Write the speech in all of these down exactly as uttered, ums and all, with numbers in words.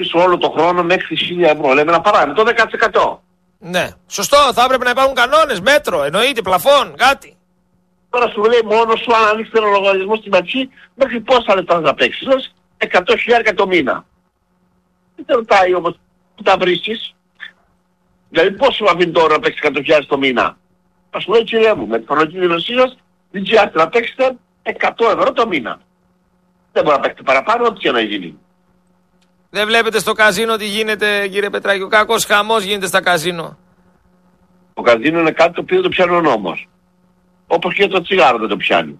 όλο το χρόνο μέχρι χίλια ευρώ. Λέμε ένα παράδειγμα, το δέκα τοις εκατό. Ναι, σωστό, θα έπρεπε να υπάρχουν κανόνες, μέτρο, εννοείται, πλαφόν, κάτι. Τώρα σου λέει μόνο σου αν ανοίξει ένα λογαριασμό στην αρχή, μέχρι πόσα λεπτά θα παίξεις. Λες εκατό χιλιάδες το μήνα. Δεν te ρωτάει όμως που τα βρίσκεις. Δηλαδή πόσο σου αφήνει τώρα να παίξεις εκατό χιλιάδες το μήνα. Θα σου λέει κύριε μου, με τη φορολογική δηλωσία σας, δικαιάστε να παίξετε εκατό ευρώ το μήνα. Δεν μπορεί να παίξετε παραπάνω, ό,τι και να γίνει. Δεν βλέπετε στο καζίνο τι γίνεται, κύριε Πετράκη? Ο κακός χαμός γίνεται στα καζίνο. Το καζίνο είναι κάτι το οποίο δεν το πιάνει ο νόμος. Όπως και το τσιγάρο δεν το πιάνει.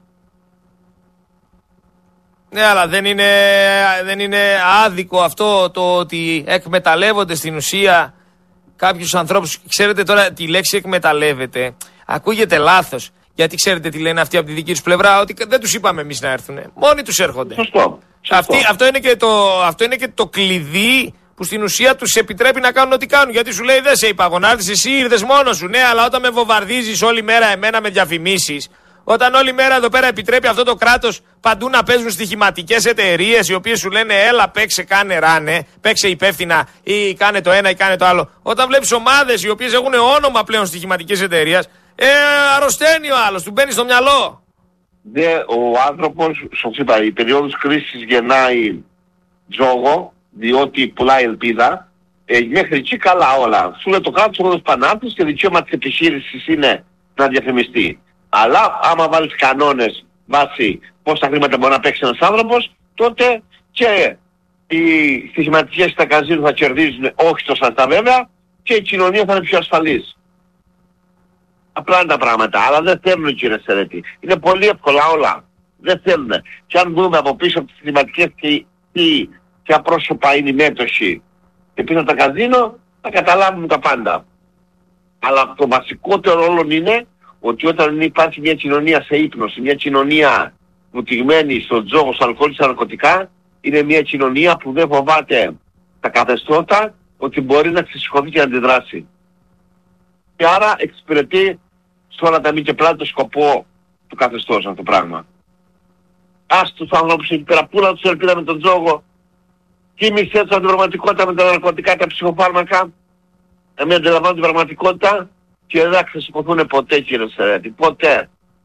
Ναι, αλλά δεν είναι, δεν είναι άδικο αυτό το ότι εκμεταλλεύονται στην ουσία κάποιους ανθρώπους. Ξέρετε τώρα τη λέξη εκμεταλλεύεται ακούγεται λάθος. Γιατί ξέρετε τι λένε αυτοί από τη δική τους πλευρά? Ότι δεν τους είπαμε εμείς να έρθουν. Μόνοι τους έρχονται. Σωστό. Αυτή, αυτό, είναι και το, αυτό είναι και το κλειδί που στην ουσία τους επιτρέπει να κάνουν ό,τι κάνουν. Γιατί σου λέει δεν σε είπα να έρθεις, εσύ ήρθες μόνος σου. Ναι, αλλά όταν με βομβαρδίζεις όλη μέρα εμένα με διαφημίσεις, όταν όλη μέρα εδώ πέρα επιτρέπει αυτό το κράτος παντού να παίζουν στοιχηματικές εταιρείες οι οποίες σου λένε έλα παίξε, κάνε ράνε, παίξε υπεύθυνα ή κάνε το ένα ή κάνε το άλλο. Όταν βλέπεις ομάδες οι οποίες έχουν όνομα πλέον στοιχηματικής εταιρείας, ε, αρρωσταίνει ο άλλος, του μπαίνει στο μυαλό. Δε, ο άνθρωπος, σας είπα, η περίοδος κρίσης γεννάει τζόγο, διότι πουλάει ελπίδα, ε, μέχρι εκεί καλά όλα. Σου λέει το κράτος όλος πανάρτης και δικαίωμα της επιχείρησης είναι να διαφημιστεί. Αλλά άμα βάλεις κανόνες βάσει πόσα χρήματα μπορεί να παίξει ένας άνθρωπος, τότε και οι στοιχηματικές στα καζίνο θα κερδίζουν, όχι τόσο αυτά βέβαια, και η κοινωνία θα είναι πιο ασφαλής. Απλά είναι τα πράγματα, αλλά δεν θέλουν κύριε Σερέτη. Είναι πολύ εύκολα όλα. Δεν θέλουν. Και αν δούμε από πίσω από τις στοιχηματικές και τι, ποια πρόσωπα είναι οι μέτοχοι και πίσω από τα καζίνο, θα καταλάβουμε τα πάντα. Αλλά το βασικότερο όλο είναι ότι όταν υπάρχει μια κοινωνία σε ύπνωση, μια κοινωνία βουτυγμένη στο τζόγο, στο αλκοόλ, στα ναρκωτικά, είναι μια κοινωνία που δεν φοβάται τα καθεστώτα ότι μπορεί να ξεσηκωθεί και να αντιδράσει. Και άρα εξυπηρετεί στο όλα τα μη και πλάτη το σκοπό του καθεστώς αυτό το πράγμα. Ας τους ανθρώπους εκεί πέρα, πού να τους ελπίδα με τον τζόγο, κοίμησέ τους από την πραγματικότητα με τα ναρκωτικά, τα ψυχοφάρμακα, να μην αντιλαμβάνουν την πραγματικότητα και δεν θα ξεσηκωθούν ποτέ κύριε Σερέτη, ποτέ.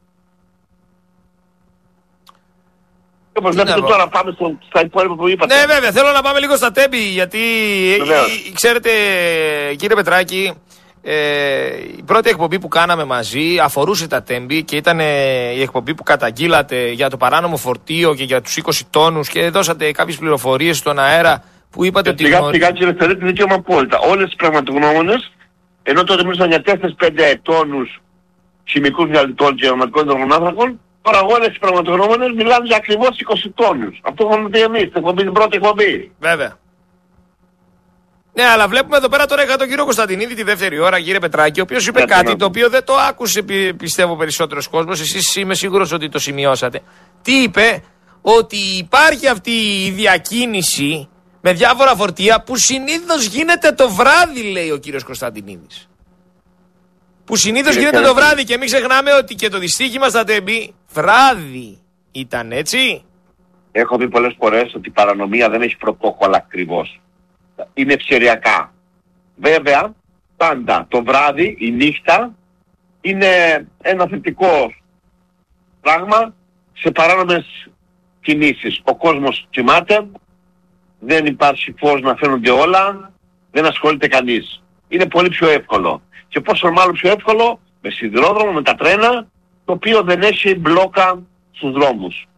Και όπως βλέπετε τώρα πάμε στο, στα υπόλοιπα που είπατε. Ναι βέβαια, θέλω να πάμε λίγο στα τέμπη γιατί ε, ξέρετε κύριε Πετράκη, Ε, η πρώτη εκπομπή που κάναμε μαζί αφορούσε τα τέμπη και ήταν ε, η εκπομπή που καταγγείλατε για το παράνομο φορτίο και για τους είκοσι τόνους και δώσατε κάποιες πληροφορίες στον αέρα που είπατε ότι... Σιγά σιγά κύριε Στερέτη δικαίωμα απόλυτα. Όλες τις πραγματογνώμονες, ενώ τότε μιλούσαν για τέσσερα πέντε τόνους χημικούς διαλυτών και αρωματικών υδρογονάνθρακων, τώρα όλες τις πραγματογνώμονες μιλάνε για ακριβώς είκοσι τόνους. Αυτό έχουμε πει εμείς, την πρώτη εκπομπή. Βέβαια. Ναι, αλλά βλέπουμε εδώ πέρα τώρα είχα τον κύριο Κωνσταντινίδη τη δεύτερη ώρα, κύριε Πετράκη, ο οποίος είπε κάτι ναι. το οποίο δεν το άκουσε πιστεύω περισσότερος κόσμος. Εσείς είμαι σίγουρος ότι το σημειώσατε. Τι είπε? Ότι υπάρχει αυτή η διακίνηση με διάφορα φορτία που συνήθως γίνεται το βράδυ, λέει ο κύριος Κωνσταντινίδης. Που συνήθως Κύριε γίνεται το βράδυ και μην ξεχνάμε ότι και το δυστύχημα στα τέμπη βράδυ ήταν, έτσι. Έχω πει πολλές φορές ότι η παρανομία δεν έχει πρωτόκολλα ακριβώς. Είναι ευκαιριακά. Βέβαια, πάντα το βράδυ, η νύχτα, είναι ένα θετικό πράγμα σε παράνομες κινήσεις. Ο κόσμος κοιμάται, δεν υπάρχει φως να φαίνονται όλα, δεν ασχολείται κανείς. Είναι πολύ πιο εύκολο. Και πόσο μάλλον πιο εύκολο με σιδηρόδρομο, με τα τρένα, το οποίο δεν έχει μπλόκα στους δρόμους.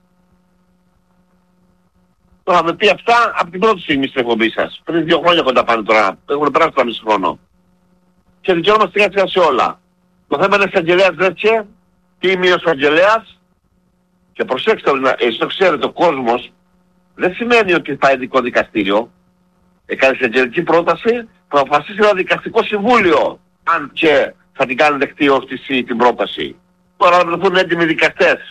Το είχαμε πει αυτά από την πρώτη στιγμή στην εκπομπή σας. Πριν δύο χρόνια κοντά πάνε τώρα. Έχουν περάσει το μισό χρόνο. Και δικαιόμαστε σιγά σιγά σε όλα. Το θέμα είναι εισαγγελέας Βρέτσε και είμαι ο εισαγγελέας. Και προσέξτε, εσείς το ξέρετε, ο κόσμος δεν σημαίνει ότι πάει ειδικό δικαστήριο. Έκανε εισαγγελική πρόταση που θα αποφασίσει ένα δικαστικό συμβούλιο. Αν και θα την κάνει δεκτή όχι την πρόταση. Τώρα θα βρεθούν έτοιμοι δικαστές.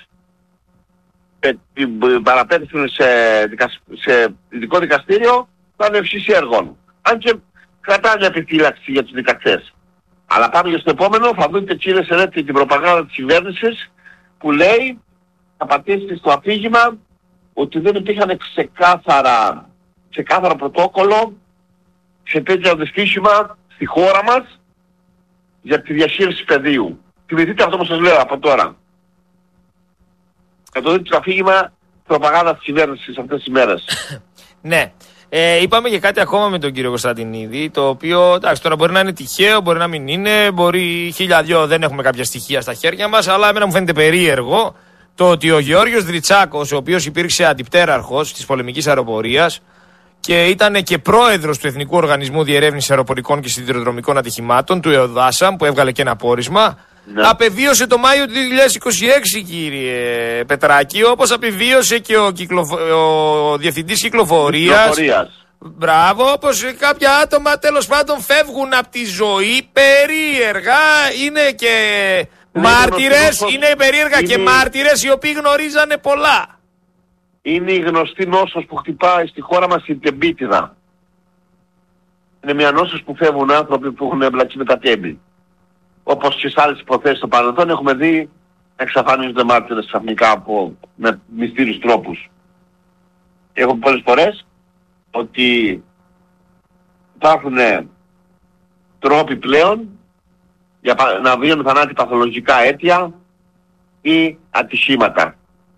Την παραπέτησαν σε, σε ειδικό δικαστήριο θα είναι ευσύση έργων. Αν και κρατάνε μια επιφύλαξη για τους δικαστές. Αλλά πάμε για στο επόμενο, θα δείτε κύριε Σερέτη την προπαγάνδα της κυβέρνησης που λέει, θα πατήσει στο αφήγημα ότι δεν υπήρχαν ξεκάθαρα ξεκάθαρο πρωτόκολλο σε τέτοια δυστύχημα στη χώρα μας για τη διαχείριση πεδίου. Θυμηθείτε αυτό που σας λέω από τώρα. Θα το δείτε το αφήγημα προπαγάνδας της κυβέρνησης αυτές τις μέρες. Ναι. Ε, είπαμε και κάτι ακόμα με τον κύριο Κωνσταντινίδη, το οποίο εντάξει, τώρα μπορεί να είναι τυχαίο, μπορεί να μην είναι, μπορεί χίλια δυο, δεν έχουμε κάποια στοιχεία στα χέρια μας, αλλά εμένα μου φαίνεται περίεργο το ότι ο Γεώργιος Δριτσάκος, ο οποίος υπήρξε αντιπτέραρχος της πολεμικής αεροπορίας και ήταν και πρόεδρος του Εθνικού Οργανισμού Διερεύνησης Αεροπορικών και Σιδηροδρομικών Ατυχημάτων, του ΕΟΔΑΣΑΜ, που έβγαλε και ένα πόρισμα, ναι. Απεβίωσε το Μάιο του δύο χιλιάδες είκοσι έξι, κύριε Πετράκη, όπως απεβίωσε και ο, κυκλοφο... ο Διευθυντής Κυκλοφορίας. Μπράβο, όπως κάποια άτομα τέλος πάντων φεύγουν από τη ζωή περίεργα, είναι και είναι μάρτυρες, νόσος, είναι περίεργα είναι... και μάρτυρες οι οποίοι γνωρίζανε πολλά. Είναι η γνωστή νόσος που χτυπάει στη χώρα μας η τεμπίτιδα. Είναι μια νόσος που φεύγουν άνθρωποι που έχουν εμπλακεί με τα τέμπη. Όπως και σε άλλες υποθέσεις στο παρελθόν έχουμε δει εξαφανίζονται μάρτυρες ξαφνικά από με μυστήριους τρόπους. Έχω πολλές φορές ότι υπάρχουν τρόποι πλέον για να βγαίνουν θανάτοι παθολογικά αίτια ή ατυχήματα.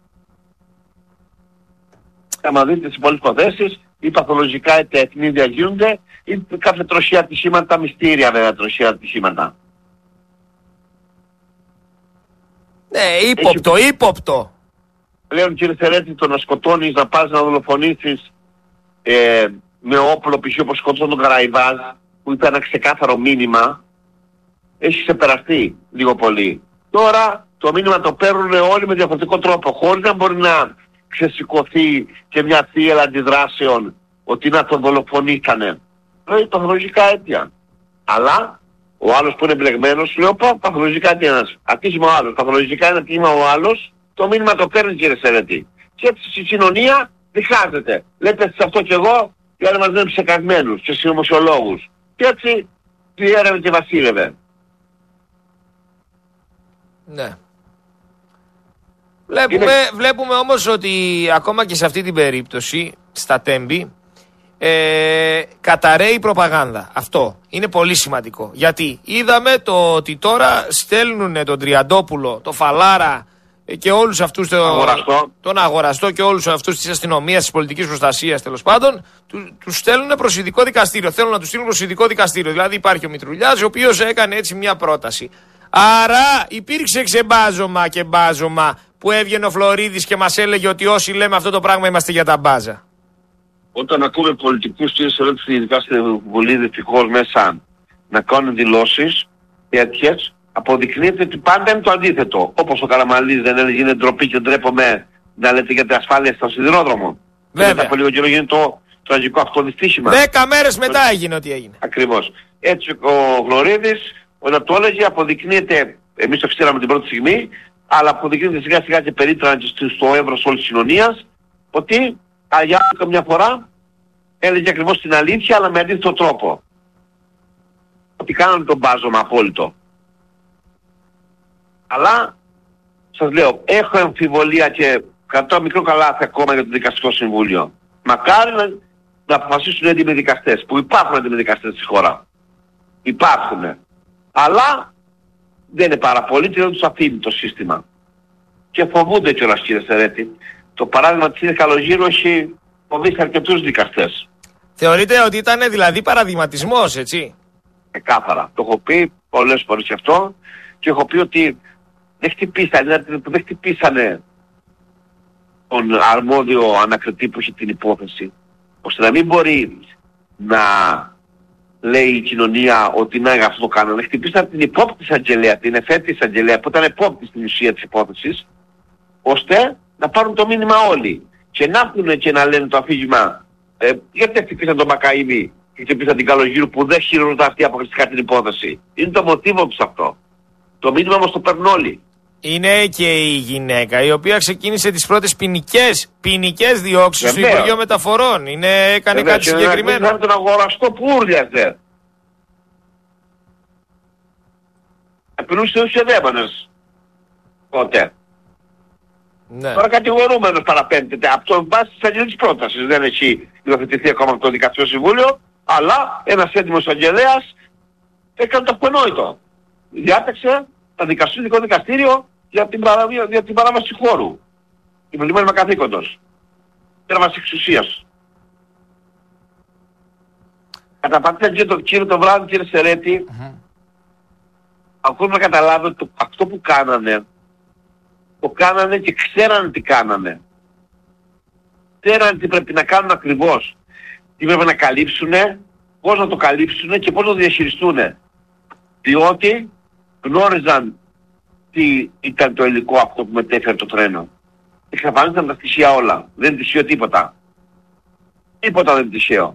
Άμα δείτε σε πολλές υποθέσεις ή παθολογικά αίτια ευνίδια γίνονται ή κάποια τροχαία ατυχήματα, μυστήρια βέβαια τροχαία ατυχήματα. Ναι, ύποπτο, Έχει... ύποπτο. Πλέον κύριε Θερέτη, το να σκοτώνεις, να πας να δολοφονήσεις ε, με όπλο π.χ. όπως σκοτώσαν τον Καραϊβάζ, που ήταν ένα ξεκάθαρο μήνυμα, έχει ξεπεραστεί λίγο πολύ. Τώρα το μήνυμα το παίρνουν όλοι με διαφορετικό τρόπο, χωρίς να μπορεί να ξεσηκωθεί και μια θύελα αντιδράσεων ότι να τον δολοφονήσανε. Είναι παθολογικά αίτια. Αλλά ο άλλος που είναι μπλεγμένος, λέω πω παθολογικά αίτια ένας. Ατύχημα ο άλλος, παθολογικά είναι ατύχημα ο άλλος, το μήνυμα το παίρνει κύριε Σερέτη. Και έτσι στη κοινωνία διχάζεται. Λέτε σε αυτό κι εγώ, οι άλλοι μας λένε ψεκασμένους και συνωμοσιολόγους. Και έτσι διέρευε και βασίλευε. Ναι. Βλέπουμε, είναι... βλέπουμε όμως ότι ακόμα και σε αυτή την περίπτωση, στα Τέμπη, ε, καταραίει η προπαγάνδα. Αυτό είναι πολύ σημαντικό. Γιατί είδαμε το ότι τώρα στέλνουν τον Τριαντόπουλο, το Φαλάρα και όλους αυτούς, το, αγοραστό. τον αγοραστό και όλους αυτούς της αστυνομίας, της πολιτικής προστασίας τέλος πάντων, του, τους στέλνουν προς ειδικό δικαστήριο. Θέλουν να τους στείλουν προς ειδικό δικαστήριο. Δηλαδή υπάρχει ο Μητρουλιάς, ο οποίος έκανε έτσι μια πρόταση. Άρα υπήρξε ξεμπάζωμα και μπάζωμα που έβγαινε ο Φλωρίδης και μας έλεγε ότι όσοι λέμε αυτό το πράγμα είμαστε για τα μπάζα. Όταν ακούμε πολιτικούς κύριε Σερέτη, ειδικά στην Βουλή δυστυχώς μέσα να κάνουν δηλώσεις τέτοιες, αποδεικνύεται ότι πάντα είναι το αντίθετο. Όπως ο Καραμανλής δεν έλεγε είναι ντροπή και ντρέπομαι να λέτε για την ασφάλεια στο σιδηρόδρομο. Βέβαια. Και μετά από λίγο καιρό γίνεται το τραγικό αυτό δυστύχημα. Δέκα μέρες μετά έγινε ό,τι έγινε. Ακριβώς. Έτσι ο Φλωρίδης όταν το έλεγε αποδεικνύεται, εμείς το ξέραμε την πρώτη στιγμή, αλλά αποδεικνύεται σιγά σιγά και περίτρανα και στο εύρος όλης της κοινωνίας, ότι για καμιά φορά έλεγε ακριβώς την αλήθεια αλλά με αντίθετο τρόπο. Ότι κάνανε τον μπάζωμα απόλυτο. Αλλά σας λέω, έχω αμφιβολία και κρατώ μικρό καλάθι ακόμα για το δικαστικό συμβούλιο. Μακάρι να, να αποφασίσουν έντιμοι δικαστές, που υπάρχουν έντιμοι δικαστές στη χώρα. Υπάρχουν. Αλλά δεν είναι πάρα πολύ και δεν τους αφήνει το σύστημα. Και φοβούνται κιόλας κύριε Σερέτη. Το παράδειγμα της είναι Καλογύρου έχει φοβήσει αρκετούς δικαστές. Θεωρείτε ότι ήταν δηλαδή παραδειγματισμός, έτσι? Εκάθαρα. Το έχω πει πολλές φορές γι' αυτό και έχω πει ότι δεν χτυπήσανε, δεν χτυπήσανε τον αρμόδιο ανακριτή που έχει την υπόθεση, ώστε να μην μπορεί να λέει η κοινωνία ότι να αυτό το κάνανε. Χτυπήσανε την υπόπτη εισαγγελέα, την εφέτη εισαγγελέα που ήταν υπόπτη στην ουσία της υπόθεσης, ώστε να πάρουν το μήνυμα όλοι. Και να έρθουν και να λένε το αφήγημα, ε, γιατί χτυπήσαν τον Μακαΐμη και χτυπήσαν την Καλογύρου που δεν χειρονούνται αυτή αποκλειστικά την υπόθεση. Είναι το μοτίβο τους αυτό. Το μήνυμα όμως το παίρνουν όλοι. Είναι και η γυναίκα η οποία ξεκίνησε τις πρώτες ποινικές, ποινικές διώξεις στο Υπουργείο Μεταφορών. Είναι, έκανε Βεβαίως. κάτι συγκεκριμένο. Δεν τον αγοραστό που ούρλιαζε. Επιλούσε τους εδέμονες. Τότε. Ναι. Τώρα κατηγορούμενος παραπέμπτεται. Από το βάση της αγγελικής πρότασης. Δεν έχει υιοθετηθεί ακόμα από το Δικαστικό Συμβούλιο, αλλά ένας έντιμος αγγελέας έκανε το αυτονόητο. Διάταξε να δικαστεί το δικαστήριο για την, παρα... για την παράβαση χώρου. Υποτιμένη με καθήκοντος. Πέρβαση εξουσίας. Καταπατήθηκε και το κύριο το βράδυ, κύριε Σερέτη, mm-hmm. ακόμα να καταλάβω το, αυτό που κάνανε, το κάνανε και ξέρανε τι κάνανε. Ξέρανε τι πρέπει να κάνουν ακριβώς. Τι πρέπει να καλύψουνε, πώς να το καλύψουνε και πώς να το διαχειριστούνε. Διότι γνώριζαν τι ήταν το υλικό αυτό που μετέφερε το τρένο. Εξαφανίζονταν τα στοιχεία όλα. Δεν είναι τυχαίο τίποτα. Τίποτα δεν είναι τυχαίο.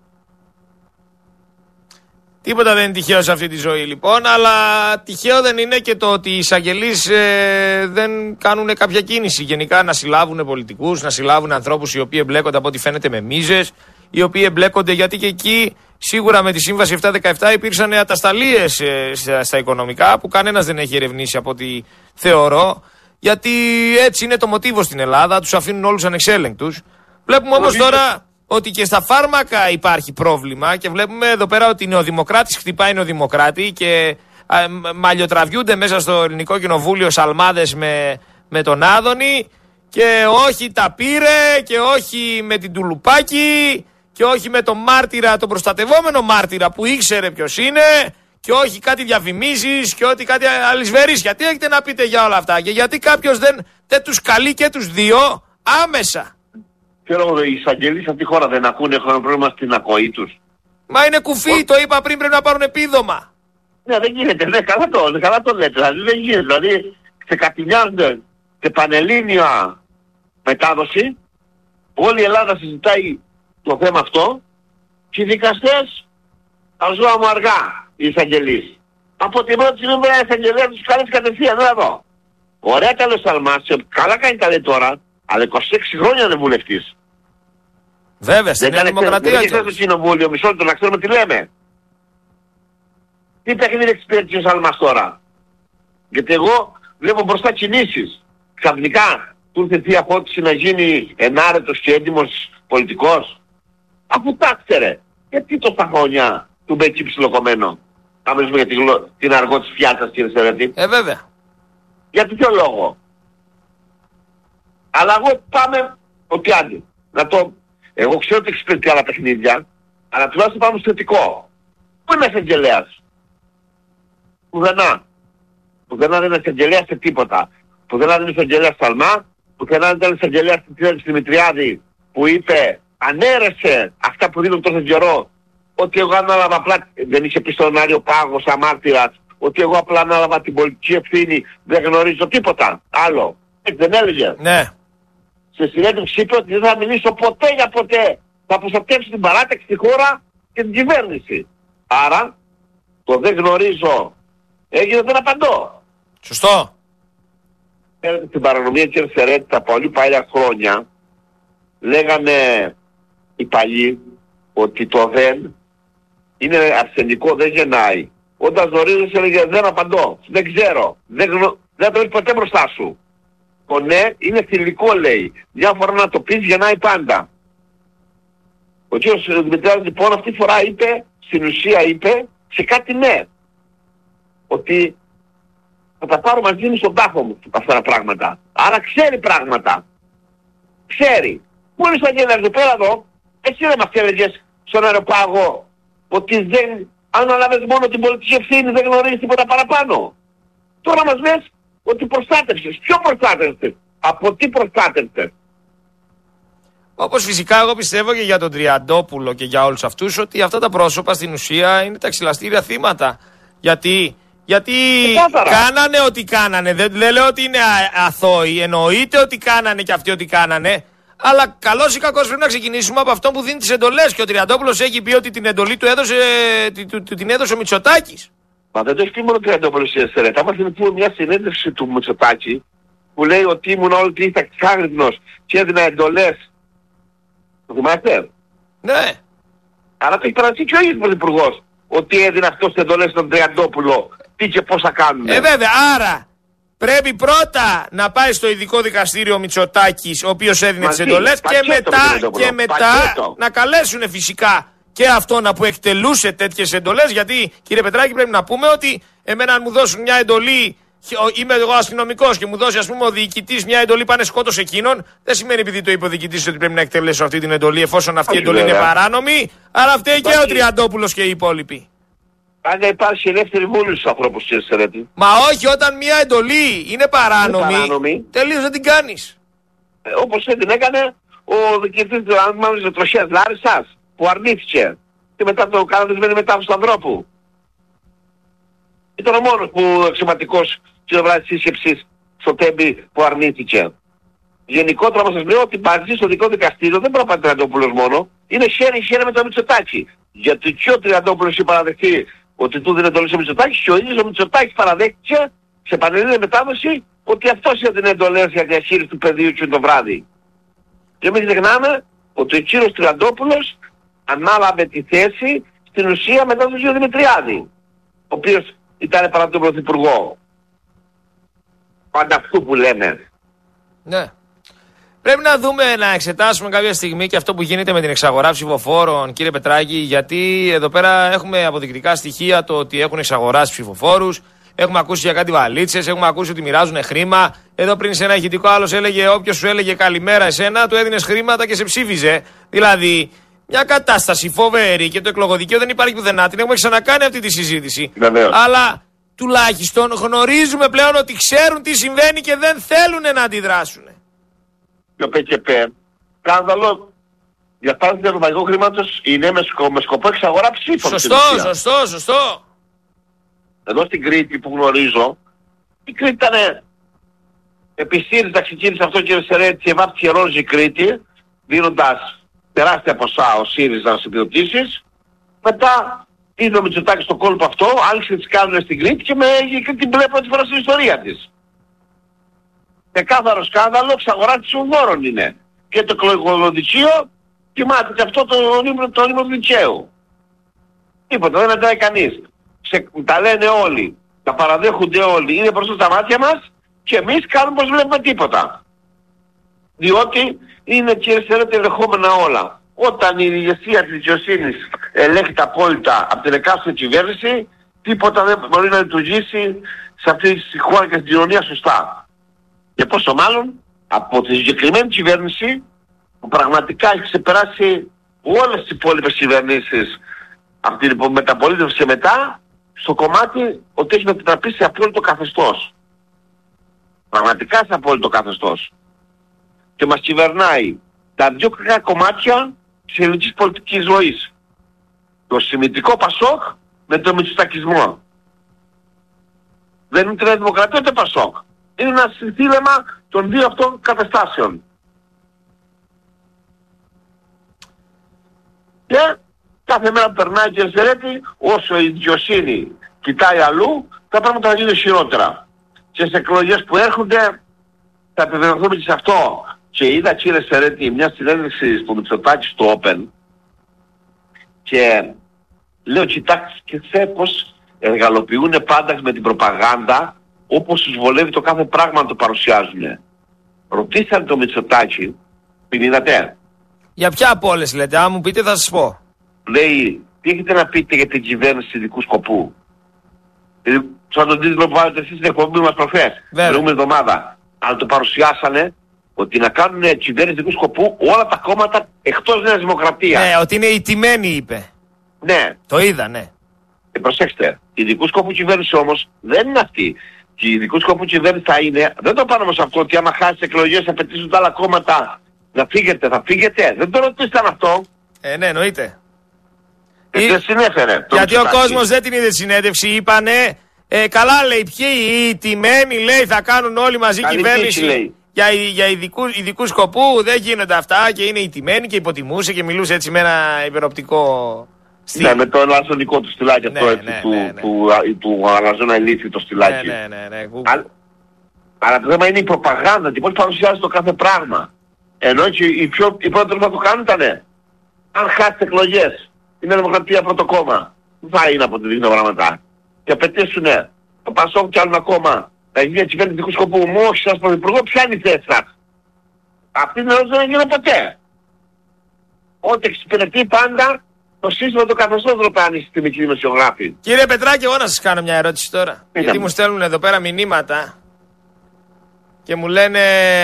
Τίποτα δεν είναι τυχαίο σε αυτή τη ζωή λοιπόν, αλλά τυχαίο δεν είναι και το ότι οι εισαγγελείς ε, δεν κάνουν κάποια κίνηση. Γενικά να συλλάβουν πολιτικούς, να συλλάβουν ανθρώπους οι οποίοι εμπλέκονται από ό,τι φαίνεται με μίζες, οι οποίοι εμπλέκονται γιατί και εκεί σίγουρα με τη Σύμβαση επτακόσια δεκαεπτά υπήρξαν ατασταλίες ε, στα οικονομικά που κανένας δεν έχει ερευνήσει από ό,τι θεωρώ. Γιατί έτσι είναι το μοτίβο στην Ελλάδα, τους αφήνουν όλους ανεξέλεγκτους. Βλέπουμε όμως τώρα ότι και στα φάρμακα υπάρχει πρόβλημα και βλέπουμε εδώ πέρα ότι νεοδημοκράτης χτυπάει νεοδημοκράτη και α, μαλλιοτραβιούνται μέσα στο Ελληνικό Κοινοβούλιο σαλμάδες με, με τον Άδωνη και όχι τα πήρε και όχι με την Τουλουπάκη και όχι με τον μάρτυρα, τον προστατευόμενο μάρτυρα που ήξερε ποιος είναι και όχι κάτι διαφημίσεις και ό,τι κάτι αλυσβερίσια. Τι έχετε να πείτε για όλα αυτά και γιατί κάποιος δεν, δεν τους καλεί και τους δύο άμεσα. Θέλω οι εισαγγελείς σε αυτή τη χώρα δεν ακούνε, έχουν πρόβλημα στην ακοή τους. Μα είναι κουφί, το είπα πριν, πρέπει να πάρουν επίδομα. Ναι, δεν γίνεται, ναι, καλά το, καλά το λέτε, δηλαδή δεν γίνεται, δηλαδή ξεκατηνιάζονται σε πανελλήνια μετάδοση, όλη η Ελλάδα συζητάει το θέμα αυτό και οι δικαστές τα ζώα μου αργά, οι εισαγγελείς. Από την πρώτη στιγμή η εισαγγελία τους κάνει κατευθείαν, δεν εδώ. Ωραία τα λέει ο Σαλμάς, καλά κάνει τα λέει τώρα, αλλά είκοσι έξι χρόνια είναι βουλευτής. Βέβαια, στην Νέα Δημοκρατία. Δεν είναι στο κοινοβούλιο, μισό λεπτό να ξέρουμε τι λέμε. Τι παιχνίδι εξυπηρετεί ο Σαλμάς τώρα. Γιατί εγώ βλέπω μπροστά κινήσεις. Ξαφνικά του ήρθε θεία φώτιση να γίνει ενάρετος και έντιμος πολιτικός. Αφού τα ξέρε. Γιατί τόσα χρόνια του μπήκε ψιλοκομμένο. Να μιλήσουμε για την, γλω... την αργό της πιάτσας, κύριε Σερέτη. Ε, βέβαια. Για ποιο λόγο. Αλλά εγώ πάμε ότι άντι. Να το... Εγώ ξέρω ότι εξυπηρετεί άλλα παιχνίδια, αλλά τουλάχιστον πάμε στο θετικό. Πού είναι εισαγγελέας. Πουδενά. Πουδενά δεν είναι εισαγγελέας σε τίποτα. Πουδενά δεν είναι εισαγγελέας Σαλμά, πουδενά δεν ήταν εισαγγελέας στη Δημητριάδη που είπε, ανέρεσε αυτά που δίνουν τόσο καιρό, ότι εγώ ανάλαβα απλά, δεν είχε πει στον Άριο Πάγο σαν μάρτυρας, ότι εγώ απλά ανάλαβα την πολιτική ευθύνη, δεν γνωρίζω τίποτα άλλο. Έτσι δεν έλεγε. Ναι. Σε συνέντευξη είπε ότι δεν θα μιλήσω ποτέ για ποτέ. Θα προστατεύσει την παράταξη, τη χώρα και την κυβέρνηση. Άρα, το δεν γνωρίζω έγινε δεν απαντώ. Σωστό. Ξέρετε την παρανομία κύριε Σερέτη, τα πολύ παλιά χρόνια λέγανε οι παλιοί ότι το δεν είναι αρσενικό, δεν γεννάει. Όταν γνωρίζεις έλεγε δεν απαντώ, δεν ξέρω, δεν, γνω... δεν το έχεις ποτέ μπροστά σου. Το ναι είναι θηλυκό λέει. Μια φορά να το πεις γεννάει πάντα. Ο κύριος Δημητριάδης λοιπόν αυτή τη φορά είπε, στην ουσία είπε, σε κάτι ναι. Ότι θα τα πάρω μαζί μου στον τάφο μου αυτά τα πράγματα. Άρα ξέρει πράγματα. Ξέρει. Πού είναι στο αγγέλα εδώ πέρα εδώ, εσύ δεν μας έλεγες στον αεροπάγο ότι δεν, αν αναλάβες μόνο την πολιτική ευθύνη δεν γνωρίζεις τίποτα παραπάνω. Τώρα μας λες ότι προστάτευσες. Ποιο προστάτευσες. Από τι προστάτευσες. Όπως φυσικά εγώ πιστεύω και για τον Τριαντόπουλο και για όλους αυτούς ότι αυτά τα πρόσωπα στην ουσία είναι τα ξυλαστήρια θύματα. Γιατί, γιατί κάνανε ό,τι κάνανε. Δεν, δεν λέω ότι είναι α, αθώοι. Εννοείται ότι κάνανε και αυτοί ότι κάνανε. Αλλά καλώς ή κακώς πρέπει να ξεκινήσουμε από αυτό που δίνει τις εντολές. Και ο Τριαντόπουλος έχει πει ότι την εντολή του έδωσε, του, του, την έδωσε ο Μητσοτάκης. Μα δεν το έχει πει μόνο ο Τριαντόπουλος η Εστερέτα. Μας είναι μια συνέντευξη του Μητσοτάκη που λέει ότι ήμουν όλη τη νύχτα ξάγρυπνος και έδινα εντολές. Το θυμάστε. Ναι. Αλλά το έχει περάσει και ο ίδιος πρωθυπουργός ότι έδινε αυτός τις εντολές στον Τριαντόπουλο τι και πώς θα κάνουν. Ε βέβαια, άρα πρέπει πρώτα να πάει στο ειδικό δικαστήριο Μητσοτάκης, ο οποίος έδινε τις εντολές, και μετά, και μετά να καλέσουν φυσικά και αυτόν που εκτελούσε τέτοιες εντολές. Γιατί, κύριε Πετράκη, πρέπει να πούμε ότι εμένα αν μου δώσουν μια εντολή, είμαι εγώ αστυνομικός και μου δώσει, ας πούμε, ο διοικητής μια εντολή, πάνε σκότωσε εκείνον, δεν σημαίνει επειδή το είπε ο διοικητής ότι πρέπει να εκτελέσω αυτή την εντολή, εφόσον αυτή η εντολή είναι παράνομη. Άρα φταίει και ο Τριαντόπουλος και οι υπόλοιποι. Αν δεν υπάρχει ελεύθερη βούληση στους ανθρώπους, κύριε Σερέτη. Μα όχι, όταν μια εντολή είναι παράνομη, παράνομη. τελείως δεν την κάνεις. Ε, όπως την έκανε ο διοικητής της Τροχιάς Λάρισσας, που αρνήθηκε. Και μετά το κάνανε μετάφραση του ανθρώπου. Ήταν ο μόνος που αξιωματικός στην βράδυ της σύσκεψης στο Τέμπη που αρνήθηκε. Γενικότερα όμως σας λέω ότι μαζί στο δικό δικαστήριο δεν πρέπει να πάει Τριαντόπουλος μόνο. Είναι χέρι-χέρι με το Μητσοτάκη. Γιατί και ο Τριαντόπουλος είχε παραδεχτεί ότι του δίνει εντολή στο Μητσοτάκη, και ο ίδιος ο Μητσοτάκης παραδέχτηκε σε πανελλήνια μετάδοση ότι αυτός έδινε εντολές για διαχείριση του πεδίου και το βράδυ. Και μην ξεχνάμε ότι ο κύριος Τριαντόπουλος ανάλαβε τη θέση στην ουσία μετά τον κύριο Δημητριάδη, ο οποίος ήταν παρά τον Πρωθυπουργό. Πάντα αυτού που λέμε. Ναι. Πρέπει να δούμε, να εξετάσουμε κάποια στιγμή και αυτό που γίνεται με την εξαγορά ψηφοφόρων, κύριε Πετράκη, γιατί εδώ πέρα έχουμε αποδεικτικά στοιχεία το ότι έχουν εξαγοράσει ψηφοφόρους. Έχουμε ακούσει για κάτι βαλίτσες, έχουμε ακούσει ότι μοιράζουν χρήμα. Εδώ πριν σε ένα ηχητικό άλλος έλεγε: όποιος σου έλεγε καλημέρα εσένα, του έδινες χρήματα και σε ψήφιζε. Δηλαδή, μια κατάσταση φοβερή, και το εκλογοδικείο δεν υπάρχει πουθενά. Την έχουμε ξανακάνει αυτή τη συζήτηση. Βεβαίως. Αλλά τουλάχιστον γνωρίζουμε πλέον ότι ξέρουν τι συμβαίνει και δεν θέλουν να αντιδράσουν. Το ΠΚΠ, σκάνδαλο για πάρτι του ευρωπαϊκού χρήματος είναι με, σκο, με σκοπό εξαγορά ψήφων. Σωστό, σωστό, σωστό. Εδώ στην Κρήτη που γνωρίζω, η Κρήτη ήταν επί ΣΥΡΙΖΑ, ξεκίνησε αυτό, κύριε Σερέτη, και βάφτιε ρόζι η Κρήτη, δίνοντας τεράστια ποσά ο ΣΥΡΙΖΑ στις επιδοτήσεις. Μετά είδε ο Μητσοτάκης στο κόλπο αυτό, άρχισε τις κάνουν στην Κρήτη και με η Κρήτη μπλε πρώτη φορά στην ιστορία της. Εκάθαρο σκάνδαλο, εξαγορά της ουδόρων είναι. Και το εκλογοδικείο κοιμάται και αυτό το όνειρο του δικαίου. Τίποτα, δεν μετράει κανείς. Σε, τα λένε όλοι, τα παραδέχονται όλοι, είναι μπροστά στα μάτια μας και εμείς κάνουμε πως βλέπουμε τίποτα. Διότι είναι, κύριε Σερέτη, ελεγχόμενα όλα. Όταν η ηγεσία της δικαιοσύνης ελέγχεται απόλυτα από την εκάστοτε κυβέρνηση, τίποτα δεν μπορεί να λειτουργήσει σε αυτή τη χώρα και στην κοινωνία σωστά. Και πόσο μάλλον από τη συγκεκριμένη κυβέρνηση που πραγματικά έχει ξεπεράσει όλες τις υπόλοιπες κυβερνήσεις από την μεταπολίτευση και μετά, στο κομμάτι ότι έχει μετατραπεί σε απόλυτο καθεστώς. Πραγματικά σε απόλυτο καθεστώς. Και μας κυβερνάει τα δύο κακά κομμάτια της ελληνικής πολιτικής ζωής. Το σημιτικό Πασόκ με το μητσοτακισμό. Δεν είναι την Δημοκρατία ούτε Πασόκ. Είναι ένα συνθήλεμα των δύο αυτών καταστάσεων. Και κάθε μέρα που περνάει, κύριε Σερέτη, όσο η δικαιοσύνη κοιτάει αλλού, τα πράγματα θα γίνουν χειρότερα. Και σε εκλογές που έρχονται θα επιβεβαιωθούμε και σε αυτό. Και είδα, κύριε Σερέτη, μια συνέντευξη του Μητσοτάκη στο Open και λέω, κοιτάξτε πως εργαλοποιούν πάντα με την προπαγάνδα όπως τους βολεύει το κάθε πράγμα να το παρουσιάζουν. Ρωτήσατε το Μητσοτάκη, την είδατε? Για ποια από όλες λέτε, αν μου πείτε θα σας πω. Λέει, τι έχετε να πείτε για την κυβέρνηση ειδικού σκοπού? Δηλαδή, σαν τον τίτλο που βάλετε εσείς στην εκπομπή μας προχθές, την προηγούμενη εβδομάδα. Αλλά το παρουσιάσανε ότι να κάνουν κυβέρνηση ειδικού σκοπού όλα τα κόμματα εκτός Νέας Δημοκρατίας. Ναι, ότι είναι ηττημένοι, είπε. Ναι. Το είδα, ναι. Και προσέξτε, η ειδικού σκοπού κυβέρνηση όμως δεν είναι αυτή. Και η ειδικού σκοπού κυβέρνηση θα είναι, δεν το πάνε όμως αυτό ότι άμα χάσει εκλογές θα πετύσουν τα άλλα κόμματα να φύγετε, θα φύγετε. Δεν το ρωτήσαν αυτό. Ε, ναι, εννοείται. Ε, δεν συνέφερε. Γιατί ο κόσμος δεν την είδε συνέντευξη, είπανε, ε, καλά λέει, ποιοι οι ηττημένοι, λέει, θα κάνουν όλοι μαζί καλή κυβέρνηση. Λέει. Για, για ειδικού, ειδικού σκοπού δεν γίνονται αυτά και είναι ηττημένοι και υποτιμούσε και μιλούσε έτσι με ένα υπεροπτικό στυλ. Ναι, με το αλαζονικό του στυλάκι αυτό, ναι, έτσι, ναι, του, ναι, ναι. του, του, του αλαζόνα ηλίθιου το στυλάκι. Ναι, ναι, ναι, ναι. Αλλά, αλλά το θέμα είναι η προπαγάνδα και πώς παρουσιάζει το κάθε πράγμα. Ενώ και οι, πιο, οι πρώτοι που θα το κάνουν ήτανε, αν χάσει εκλογές, είναι Δημοκρατία πρώτο κόμμα, δεν θα είναι από τη δείχνω πράγματα. Και απαιτήσουνε το Πασόκ και άλλον ακόμα να γίνει διακυβερνητικού σκοπού μου, όχι σας πρωθυπουργό, ποια είναι η θέση σας? Αυτή την ερώτηση δεν έγινε ποτέ. Ότι εξυπηρετεί πάντα το σύστημα του καθεστώς εδώ πέρα οι συστημικοί δημοσιογράφοι. Κύριε Πετράκη, εγώ να σας κάνω μια ερώτηση τώρα. Ήταν. Γιατί μου στέλνουν εδώ πέρα μηνύματα και μου λένε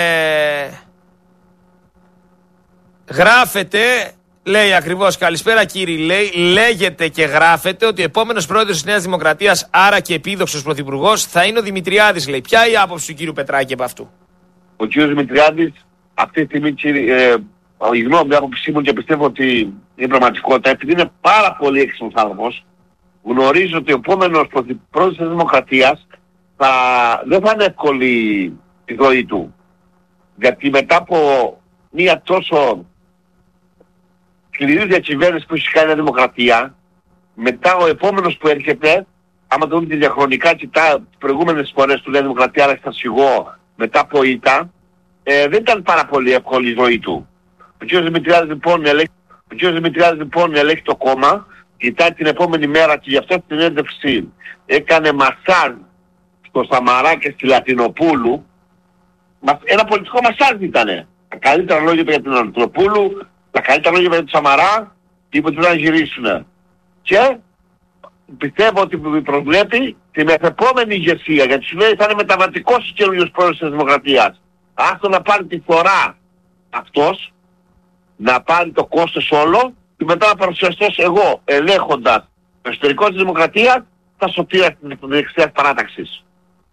γράφετε, λέει ακριβώς, καλησπέρα κύριε, λέει, λέγεται και γράφεται ότι ο επόμενος πρόεδρος της Νέας Δημοκρατίας, άρα και επίδοξος πρωθυπουργός, θα είναι ο Δημητριάδης, λέει. Ποια είναι η άποψη του κύριου Πετράκη από αυτού? Ο κύριος Δημητριάδης αυτή τη στιγμή, κύριε, ε, η γνώμη, η άποψή μου, και πιστεύω ότι είναι πραγματικότητα, επειδή είναι πάρα πολύ έξυπνος άνθρωπος, γνωρίζω ότι ο επόμενος πρόεδρος της Δημοκρατίας θα, δεν θα είναι εύκολη η ζωή του. Γιατί μετά από μια τόσο σκληρή διακυβέρνηση που έχει κάνει η Δημοκρατία, μετά ο επόμενος που έρχεται, άμα το δούμε διαχρονικά, κοιτά τις προηγούμενες φορές του Νέα Δημοκρατία, αλλά στα σιγό μετά από ήττα, ε, δεν ήταν πάρα πολύ εύκολη η ζωή του. Ο κ. Δημητριάδης λοιπόν ελέγχει, ο κ. Δημητριάδης λοιπόν ελέγχει το κόμμα, κοιτάει την επόμενη μέρα και γι' αυτό στην έντευξη έκανε μασάζ στο Σαμαρά και στη Λατινοπούλου. Ένα πολιτικό μασάζ ήτανε. Τα καλύτερα λόγια για την Λατινοπούλου, τα καλύτερα λόγια για τον Σαμαρά, είπε ότι πρέπει να γυρίσουν. Και πιστεύω ότι προβλέπει την επόμενη ηγεσία, γιατί σου λέει θα είναι μεταβατικός ο καινούριος πρόεδρος της Δημοκρατίας. Άστο να πάρει τη φορά αυτός, να πάρει το κόστος όλο και μετά να παρουσιαστώ εγώ, ελέγχοντας το εσωτερικό της Δημοκρατίας, τα σωτήρα της δεξιάς παράταξης.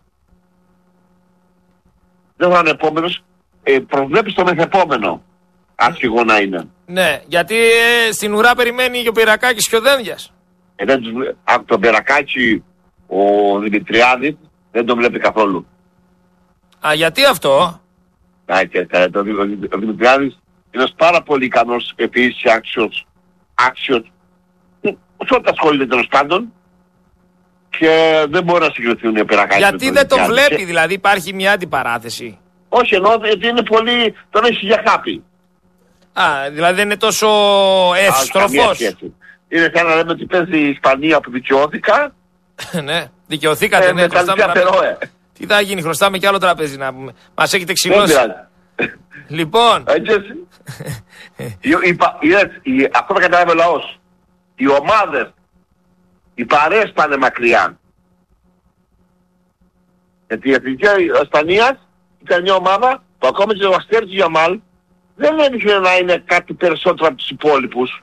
Δεν θα είναι επόμενος, ε, προβλέπει στο μεθεπόμενο, άσχηγο να είναι. Ναι, γιατί ε, στην ουρά περιμένει και ο Πυρακάκης και ο Δένδιας. Ε, δεν τους, από τον Περακάκη ο Δημητριάδης δεν τον βλέπει καθόλου. Α, γιατί αυτό? Α, και, και, το, ο, ο Δημητριάδης είναι ένας πάρα πολύ ικανός επίσης άξιος, άξιος, σε ό,τι ασχολείται τέλος πάντων, και δεν μπορεί να συγκριθούν οι Περακάκη. Γιατί δεν τον βλέπει, και... δηλαδή υπάρχει μια αντιπαράθεση? Όχι, εννοώ γιατί είναι πολύ, τον έχει για χάπη. Α, δηλαδή δεν είναι τόσο εύστροφος. Είναι σαν να λέμε ότι παίζει η Ισπανία που δικαιώθηκα. Ναι, δικαιωθήκατε, ε, ναι, χρωστάμε. Τι θα γίνει, χρωστάμε κι άλλο τραπέζι να πούμε. Μας έχετε ξυλώσει. Λοιπόν. Αυτό θα καταλάβει ο λαός. Οι ομάδες, οι παρέες πάνε μακριά. Γιατί η Εθνική Ισπανίας ήταν μια ομάδα που ακόμα και ο Αστέρης Γιαμάλ δεν έμεινε να είναι κάτι περισσότερο από τους υπόλοιπους.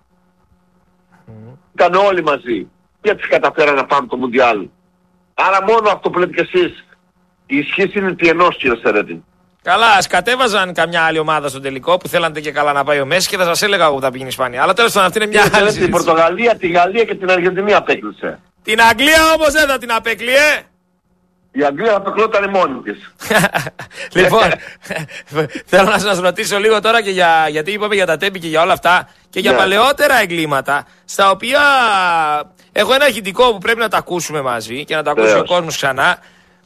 Ήταν όλοι μαζί. Και έτσι καταφέραν να πάμε το Μουντιάλ. Άρα μόνο αυτό που λέτε κι εσείς, η ισχύς είναι τι ενός, κύριε Σερέτη. Καλά, ας κατέβαζαν καμιά άλλη ομάδα στο τελικό που θέλατε και καλά να πάει ο Μέση και θα σας έλεγα εγώ που θα πήγαινε η Ισπανία. Αλλά τέλος πάντων αυτή είναι μια άλλη συζήτηση. Την Πορτογαλία, τη Γαλλία και την Αργεντινή απέκλεισε. Την Αγγλία όμως δεν θα την απέκλειε. Η Αγγλία απεκλώταν μόνη της. Λοιπόν, θέλω να σας ρωτήσω λίγο τώρα και για, γιατί είπαμε για τα τέμπη και για όλα αυτά και για yeah. παλαιότερα εγκλήματα, στα οποία έχω ένα ηχητικό που πρέπει να τα ακούσουμε μαζί και να τα ακούσει yeah. ο κόσμος ξανά.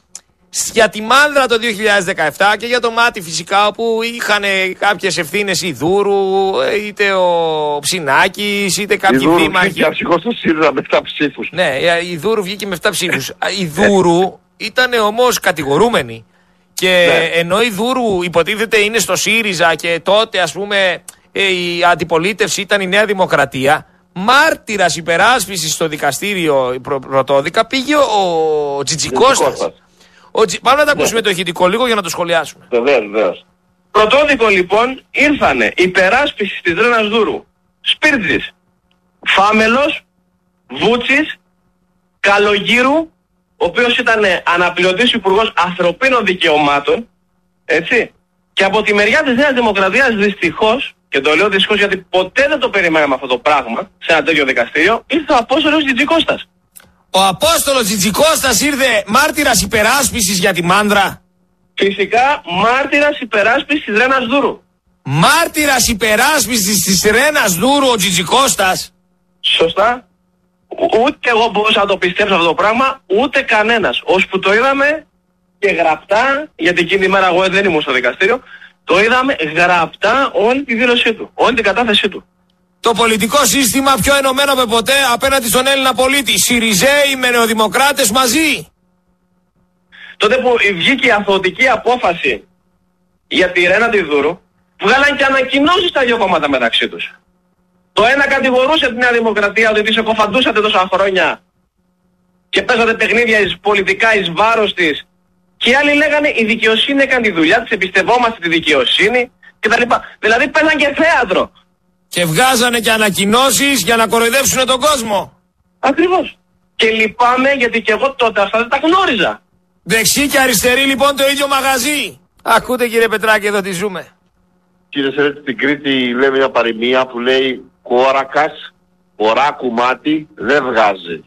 Για τη Μάνδρα το δύο χιλιάδες δεκαεπτά και για το Μάτι φυσικά, όπου είχαν κάποιες ευθύνες η Δούρου, είτε ο Ψινάκης, είτε κάποιοι δήμαρχοι. Η Δούρου βγήκε αρχηγός του ΣΥΡΙΖΑ με επτά ψήφους. Ναι, η Δούρου βγήκε με επτά ψήφους. Η Δούρου ήταν όμως κατηγορούμενη. Και ναι. ενώ η Δούρου υποτίθεται είναι στο ΣΥΡΙΖΑ και τότε ας πούμε η αντιπολίτευση ήταν η Νέα Δημοκρατία, μάρτυρας υπεράσπισης στο δικαστήριο πρωτόδικα πήγε ο Τζιτζικώστας. Τζι... Πάμε να τα ακούσουμε ναι. το ηχητικό λίγο για να το σχολιάσουμε. Βεβαίως, βεβαίως. Πρωτόδικο λοιπόν ήρθανε υπεράσπιση της Ρένας Δούρου, Σπίρτζης, Φάμελος, Βούτσης, Καλογύρου, ο οποίος ήταν αναπληρωτής υπουργός ανθρωπίνων δικαιωμάτων, έτσι, και από τη μεριά της Νέας Δημοκρατίας δυστυχώς, και το λέω δυστυχώς γιατί ποτέ δεν το περιμέναμε αυτό το πράγμα σε ένα τέτοιο δικαστήριο, ήρθε ο Απόστολος Τζιτζικώστας. Ο Απόστολος Τζιτζικώστας ήρθε μάρτυρας υπεράσπισης για τη Μάνδρα. Φυσικά μάρτυρας υπεράσπισης της Ρένας Δούρου. Μάρτυρας υπεράσπισης της Ρένας Δούρου ο Τζιτζικώστας. Σωστά. Ούτε εγώ μπορούσα να το πιστέψω αυτό το πράγμα, ούτε κανένας. Ώσπου το είδαμε και γραπτά, γιατί εκείνη τη μέρα εγώ δεν ήμουν στο δικαστήριο, το είδαμε γραπτά όλη τη δήλωσή του, όλη την κατάθεσή του. Το πολιτικό σύστημα πιο ενωμένο με ποτέ απέναντι στον Έλληνα πολίτη. ΣΥΡΙΖΕΙ με νεοδημοκράτες μαζί. τότε που βγήκε η αθωωτική απόφαση για τη Ρένα τη Δούρου, βγάλαν και ανακοινώσεις τα δύο κόμματα μεταξύ τους. Το ένα κατηγορούσε την Νέα Δημοκρατία ότι τη εκοφαντούσατε τόσα χρόνια και παίζατε παιχνίδια εις, πολιτικά εις βάρος της, και οι άλλοι λέγανε η δικαιοσύνη έκανε τη δουλειά της, εμπιστευόμαστε τη δικαιοσύνη κτλ. Δηλαδή παίζαν και θέατρο. Και βγάζανε και ανακοινώσεις για να κοροϊδεύσουν τον κόσμο. Ακριβώς. Και λυπάμαι γιατί και εγώ τότε αυτά δεν τα γνώριζα. Δεξί και αριστερή λοιπόν το ίδιο μαγαζί. Ακούτε κύριε Πετράκη, εδώ τι ζούμε. Κύριε Σερέτη, στην Κρήτη λέει μια παροιμία που λέει «Κόρακας, οράκου μάτι, δεν βγάζει».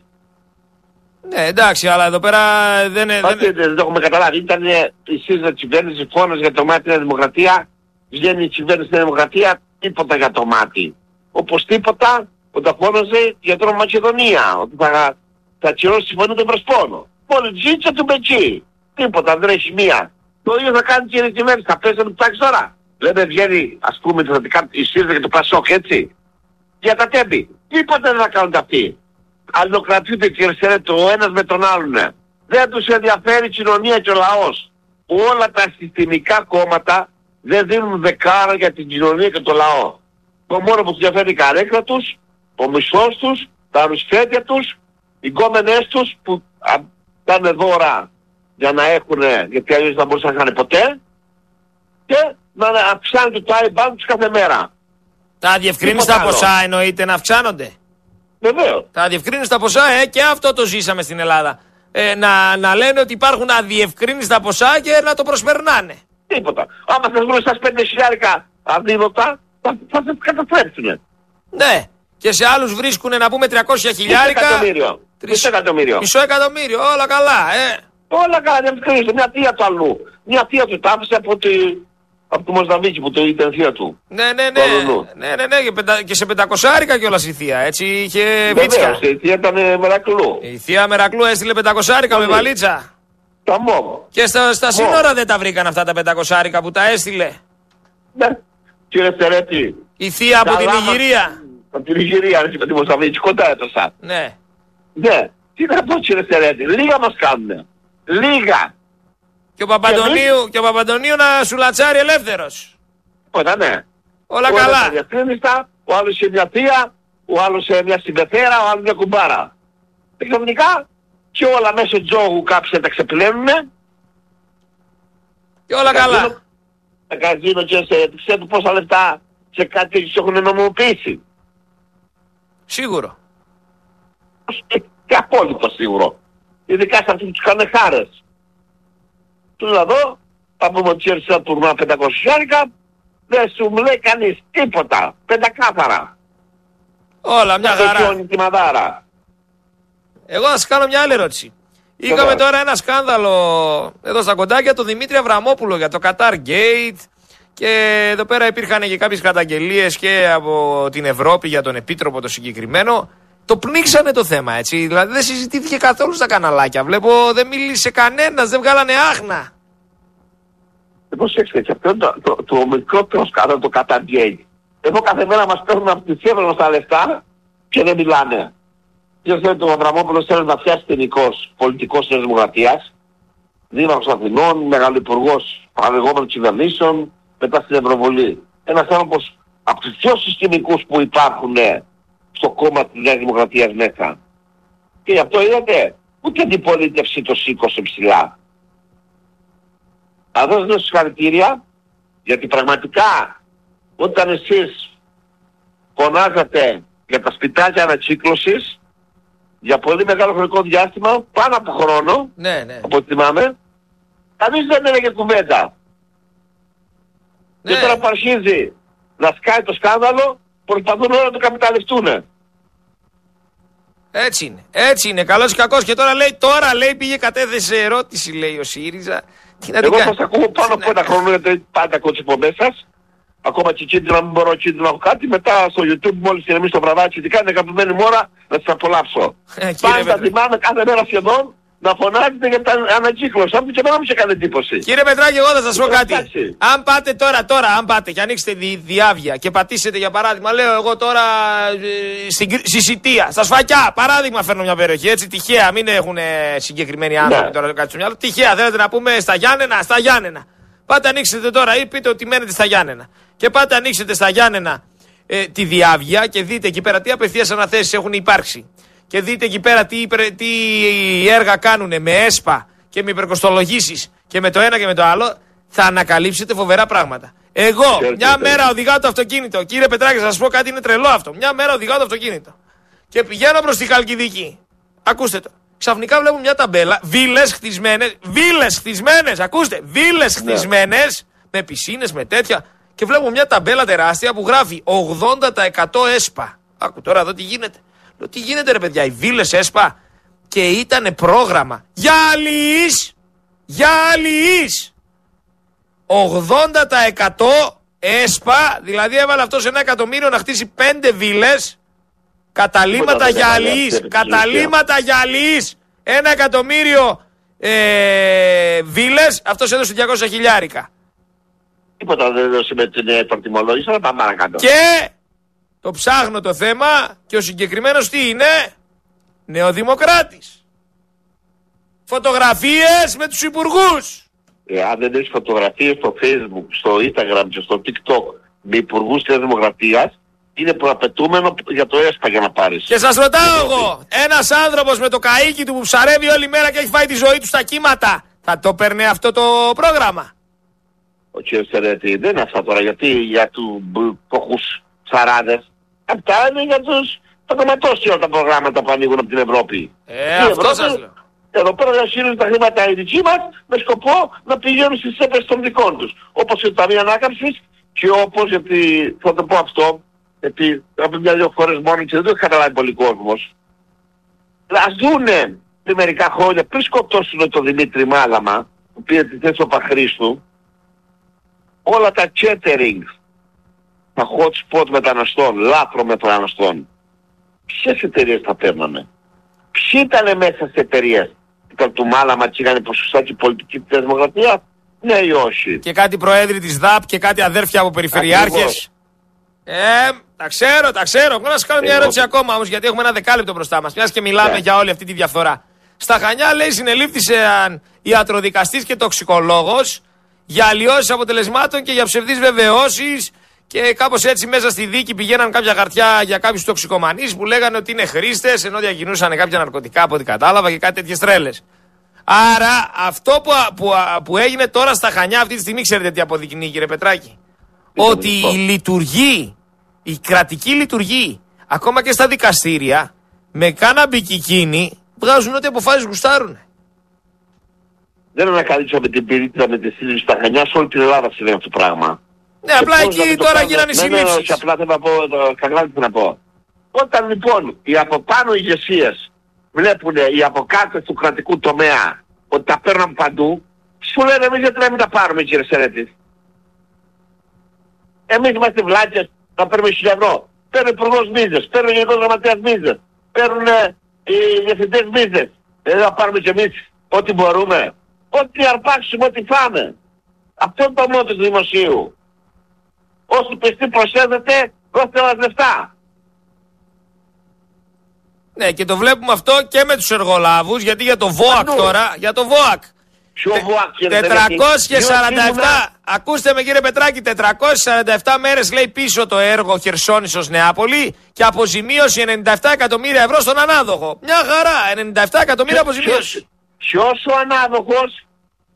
Ναι, εντάξει, αλλά εδώ πέρα δεν είναι... Δεν, δεν, δεν το έχουμε καταλάβει. Ήταν η ΣΥΡΙΖΑ της κυβέρνησης, φόνος για το μάτι Νέα Δημοκρατία, βγαίνει η κυβέρνηση Νέα Δημοκρατία, τίποτα για το μάτι. Όπως τίποτα, όταν φώναζε για τον Μακεδονία, ότι θα, θα ακυρώσει τη συμφωνία του Πρεσπόνο. Πολιτζίτσα του Μπετσί. Τίποτα, δεν έχει μία. Το ίδιο θα κάνει και η κυβέρνηση, θα πέσει να του ψάξει τώρα. Δεν βγαίνει, ας πούμε, η ΣΥΡΙΖΑ και το Πασόκ, έτσι. Για τα τέμπη. Τίποτα δεν θα κάνουν αυτοί. Αλληλοκρατούνται και αριστερές το ένας με τον άλλον. Δεν τους ενδιαφέρει η κοινωνία και ο λαός. Όλα τα συστημικά κόμματα δεν δίνουν δεκάρα για την κοινωνία και το λαό. Το μόνο που τους ενδιαφέρει η καρέκλα τους, ο μισθός τους, τα ρουσφέτια τους, οι γκόμενές τους που πάνε δώρα για να έχουν, γιατί αλλιώς δεν μπορούσαν να είχαν ποτέ, και να αυξάνεται το άιμπαν τους κάθε μέρα. Τα διευκρίνηστα ποσά εννοείται να αυξάνονται. Βεβαίως. Τα αδιευκρίνηστα ποσά, ε, και αυτό το ζήσαμε στην Ελλάδα. Ε, να, να λένε ότι υπάρχουν αδιευκρίνηστα ποσά και να το προσπερνάνε. Τίποτα. Άμα σας βρουν σας πέντε χιλιάρικα αδίδωτα, θα, θα σας καταστρέψουνε. Ναι. Και σε άλλους βρίσκουνε να πούμε τριακόσια χιλιάρικα. Μισό εκατομμύριο. Μισό εκατομμύριο. Μισό εκατομμύριο. Όλα καλά, ε. Όλα καλά, δεν ευκρίνησε. Μια θεία του αλλού. Μια θεία του τα άφησε από, τη, από το Μοζαμβίκη που το ήταν θεία του. Ναι, ναι, ναι. Ναι, ναι, ναι. Και, πεντα... και σε πεντακόσια κιόλας η θεία. Έτσι είχε βίτσια. Βεβαίως, η θεία ήταν Μερακλού. Η θεία Μερακλού έστειλε πεντακόσια με βαλίτσα. Τα μόμο. Και στα, στα σύνορα δεν τα βρήκαν αυτά τα πεντακόσια που τα έστειλε. Ναι. Κύριε Σερέτη. Η θεία από την Ιγυρία. Από την Ιγυρία, έτσι με τη Μοζαμβίκη, κοντά έτωσα. Ναι. Ναι. Τι να πω κύριε Σερέτη, λίγα μας κάνουνε. Λίγα. Και ο Παπαντονίου, και ο Παπαντονίου να σου λατσάρει ελεύθερος. Ωραία, ναι. Όλα ο καλά. Διαστήμιστα, ο άλλος σε μια θεία, ο άλλος σε μια συμπεθέρα, ο άλλος μια κουμπάρα. Και ξαφνικά και όλα μέσω τζόγου κάποιοι τα ξεπλένουνε. Και όλα καλά. Τα καζίνο και σε ξέρετε πόσα λεφτά σε κάτι τους έχουν νομιμοποιήσει. Σίγουρο. Και απόλυτο σίγουρο. Ειδικά σε αυτούς τους κάνουν χάρες. Τους να δω, θα πούμε ότι έρθει ένα τουρνουά πεντακόσια χιλιάρικα, δεν σου μου λέει κανείς τίποτα. Πεντακάθαρα. Όλα μια χαρά. Τη μαδάρα. Εγώ θα σας κάνω μια άλλη ερώτηση. Είχαμε τώρα ένα σκάνδαλο εδώ στα κοντάκια, τον Δημήτρη Αβραμόπουλο για το Qatar Gate, και εδώ πέρα υπήρχαν και κάποιες καταγγελίες και από την Ευρώπη για τον επίτροπο το συγκεκριμένο. Το πνίξανε το θέμα, έτσι. Δηλαδή δεν συζητήθηκε καθόλου στα καναλάκια. Βλέπω δεν μίλησε κανένας, δεν βγάλανε άχνα. Προσέξτε, και αυτό είναι το, το, το μικρότερο σκάνδαλο, το Qatar Gate. Εδώ κάθε μέρα μας παίρνουν από τη θύρα μας τα λεφτά και δεν μιλάνε. Και ξέρετε, ο Αβραμόπουλος θέλει να φτιάσει τεχνικός πολιτικός της Δημοκρατίας, δήμαρχος Αθηνών, μεγαλουπουργός παραδεγόμενων κυβερνήσεων, μετά στην Ευρωβουλή. Ένας άνθρωπος από τους πιο συστημικούς που υπάρχουν στο κόμμα της Νέας Δημοκρατίας μέσα. Και γι' αυτό είδατε, ούτε αντιπολίτευση το σήκωσε ψηλά. Θα δώσω συγχαρητήρια, γιατί πραγματικά όταν εσείς φωνάζατε για τα σπιτάκια ανακύκλωσης, για πολύ μεγάλο χρονικό διάστημα, πάνω από χρόνο, ναι, ναι. από ό,τι θυμάμαι, κανείς δεν έλεγε κουβέντα. Ναι. Και τώρα που αρχίζει να σκάει το σκάνδαλο, προσπαθούν όλα να το καπιταλιστούν. Έτσι είναι. Έτσι είναι. Καλός ή κακός. Και τώρα λέει, τώρα λέει πήγε κατέθεσε ερώτηση, λέει ο ΣΥΡΙΖΑ. Τι να Εγώ σας ακούω πάνω από ένα χρόνο, γιατί πάντα ακούω τις εκπομπές σας. Ακόμα και κίνδυνο να μην μπορώ κίνδυνο να έχω κάτι. Μετά στο YouTube μόλις ηρεμήσει το βραδάκι, ειδικά είναι αγαπημένη μου ώρα να σας απολαύσω. Ε, πάντα θυμάμαι κάθε μέρα σχεδόν να φωνάζετε για τα ανακύκλωση. Αυτό και εμένα μου είχε κάνει εντύπωση. Κύριε Πετράκη, εγώ θα σας πω κάτι. Εντάξει. Αν πάτε τώρα, τώρα, αν πάτε και ανοίξετε δι, διάβια και πατήσετε για παράδειγμα, λέω εγώ τώρα ε, στην, στη Σιτία, στα Σφακιά, παράδειγμα φέρνω μια περιοχή, έτσι τυχαία, μην έχουν ε, συγκεκριμένοι άνθρωποι ναι. τώρα κάτι στο μυαλό. Τυχαία, θέλετε να πούμε στα Γιάννενα, στα Γιάννενα. Πάτε ανοίξετε τώρα ή πείτε ότι μένετε στα Γιάννενα. Και πάτε ανοίξετε στα Γιάννενα ε, τη διάβια και δείτε εκεί πέρα τι απευθείας αναθέσεις έχουν υπάρξει. Και δείτε εκεί πέρα τι, τι έργα κάνουν με ΕΣΠΑ και με υπερκοστολογήσεις και με το ένα και με το άλλο, θα ανακαλύψετε φοβερά πράγματα. Εγώ Ξέρετε, μια μέρα οδηγάω το αυτοκίνητο, κύριε Πετράκη, θα σας πω κάτι, είναι τρελό αυτό. Μια μέρα οδηγάω το αυτοκίνητο και πηγαίνω προς τη Χαλκιδική. Ακούστε το. Ξαφνικά βλέπω μια ταμπέλα, βίλες χτισμένες, βίλες χτισμένες, ακούστε, βίλες χτισμένες, με πισίνες, με τέτοια. Και βλέπω μια ταμπέλα τεράστια που γράφει ογδόντα τοις εκατό ΕΣΠΑ. Άκου τώρα εδώ τι γίνεται. Λέω, τι γίνεται ρε παιδιά, οι βίλες ΕΣΠΑ. Και ήτανε πρόγραμμα για αλληλείς, για αλληλείς. ογδόντα τοις εκατό ΕΣΠΑ, δηλαδή έβαλε αυτός ένα εκατομμύριο να χτίσει πέντε βίλες. Καταλήμματα για αλληλείς, καταλήμματα για αλληλείς. Ένα εκατομμύριο ε, βίλες, αυτός έδωσε διακόσια χιλιάρικα. Τίποτα δεν έδωσε με την προτιμολόγηση, αλλά πάμε παρακάτω. Και το ψάχνω το θέμα και ο συγκεκριμένος τι είναι, νεοδημοκράτης. Φωτογραφίες με τους υπουργούς. Ε, αν δεν έχεις φωτογραφίες στο Facebook, στο Instagram και στο TikTok με υπουργούς της Δημοκρατίας, είναι προαπαιτούμενο για το ΕΣΠΑ για να πάρεις. Και σας ρωτάω εγώ, ένας άνθρωπος με το καΐκι του που ψαρεύει όλη μέρα και έχει φάει τη ζωή του στα κύματα, θα το παίρνει αυτό το πρόγραμμα? Ο κύριος Σερέτη, δεν είναι αυτά τώρα, γιατί για του φτωχούς ψαράδες. Αυτά είναι για τους παντοματώσει όλα τα προγράμματα που ανοίγουν από την Ευρώπη. Ε, αυτό Ευρώπη, σας λέω. Εδώ πέρα διασύρουν τα χρήματα οι δικοί μας με σκοπό να πηγαίνουν στις τσέπες των δικών τους. Όπως και το Ταμείο Ανάκαμψης και όπως, γιατί θα το πω αυτό, γιατί από μια-δυο φορές μόνο και δεν το έχει καταλάβει πολύ κόσμος. Ας δούνε πριν μερικά χρόνια, πριν σκοτώσουν τον Δημήτρη Μάλαμα, που πήρε τη θέση του Παχρίστου, όλα τα catering, τα hot spot μεταναστών, λάθρο μεταναστών, ποιες εταιρείες τα παίρνανε? Ποιοι ήτανε μέσα στις εταιρείες? Ήταν του Μάλαμα και είχαν ποσοστάκι πολιτική της Δημοκρατίας? Ναι ή όχι? Και κάτι προέδροι της ΔΑΠ και κάτι αδέρφια από περιφερειάρχες. Ε, τα ξέρω, τα ξέρω. Εγώ να σας κάνω μια ερώτηση ακόμα όμως, γιατί έχουμε ένα δεκάλεπτο μπροστά μας. Μιας και μιλάμε yeah. για όλη αυτή τη διαφθορά. Στα Χανιά, λέει, συνελήφθησαν ιατροδικαστής και τοξικολόγος για αλλοιώσεις αποτελεσμάτων και για ψευδείς βεβαιώσεις. Και κάπως έτσι μέσα στη δίκη πηγαίναν κάποια χαρτιά για κάποιους τοξικομανείς που λέγανε ότι είναι χρήστες, ενώ διακινούσαν κάποια ναρκωτικά από ό,τι κατάλαβα και κάτι τέτοιες τρέλες. Άρα αυτό που, που, που έγινε τώρα στα Χανιά αυτή τη στιγμή, ξέρετε τι αποδεικνύει, κύριε Πετράκη? Ότι η λειτουργεί, η κρατική λειτουργεί, ακόμα και στα δικαστήρια, με κάναμπι και εκείνοι βγάζουν ό,τι αποφάσεις γουστάρουν. Δεν ανακαλύψαμε την πυρίτιδα με τη σύλληψη στα Χανιά, σε όλη την Ελλάδα συμβαίνει αυτό το πράγμα. Ναι, απλά εκεί τώρα γίνανε οι συλλήψεις. Ναι, ναι, απλά θέλω να πω, καλά τι να πω. Όταν λοιπόν οι από πάνω ηγεσίες βλέπουν οι από κάτω του κρατικού τομέα ότι τα παίρνουν παντού, σου λένε εμείς γιατί να μην τα πάρουμε, κύριε Σερέτη? Εμείς είμαστε βλάκες να παίρνουμε χίλια ευρώ. Παίρνει ο υπουργός μίζες, παίρνει ο γενικός γραμματέας μίζες, παίρνουν οι διευθυντές μίζες. Δεν θα πάρουμε κι εμείς ό,τι μπορούμε? Ό,τι αρπάξουμε, ό,τι φάμε. Αυτό είναι το μότο του δημοσίου. Όσοι πιστοί προσέδεται, δώστε μας λεφτά. Ναι, και το βλέπουμε αυτό και με τους εργολάβους, γιατί για το ΒΟΑΚ τώρα, για το ΒΟΑΚ. Ποιο ΒΟΑΚ, κύριε τετρακόσιες σαράντα επτά, ακούστε με κύριε Πετράκη, τετρακόσιες σαράντα επτά μέρες λέει πίσω το έργο Χερσόνησος Νεάπολη και αποζημίωση ενενήντα επτά εκατομμύρια ευρώ στον ανάδοχο. Μια χαρά, ενενήντα επτά εκατομμύρια αποζημίωση. Ποιος ο ανάδοχος?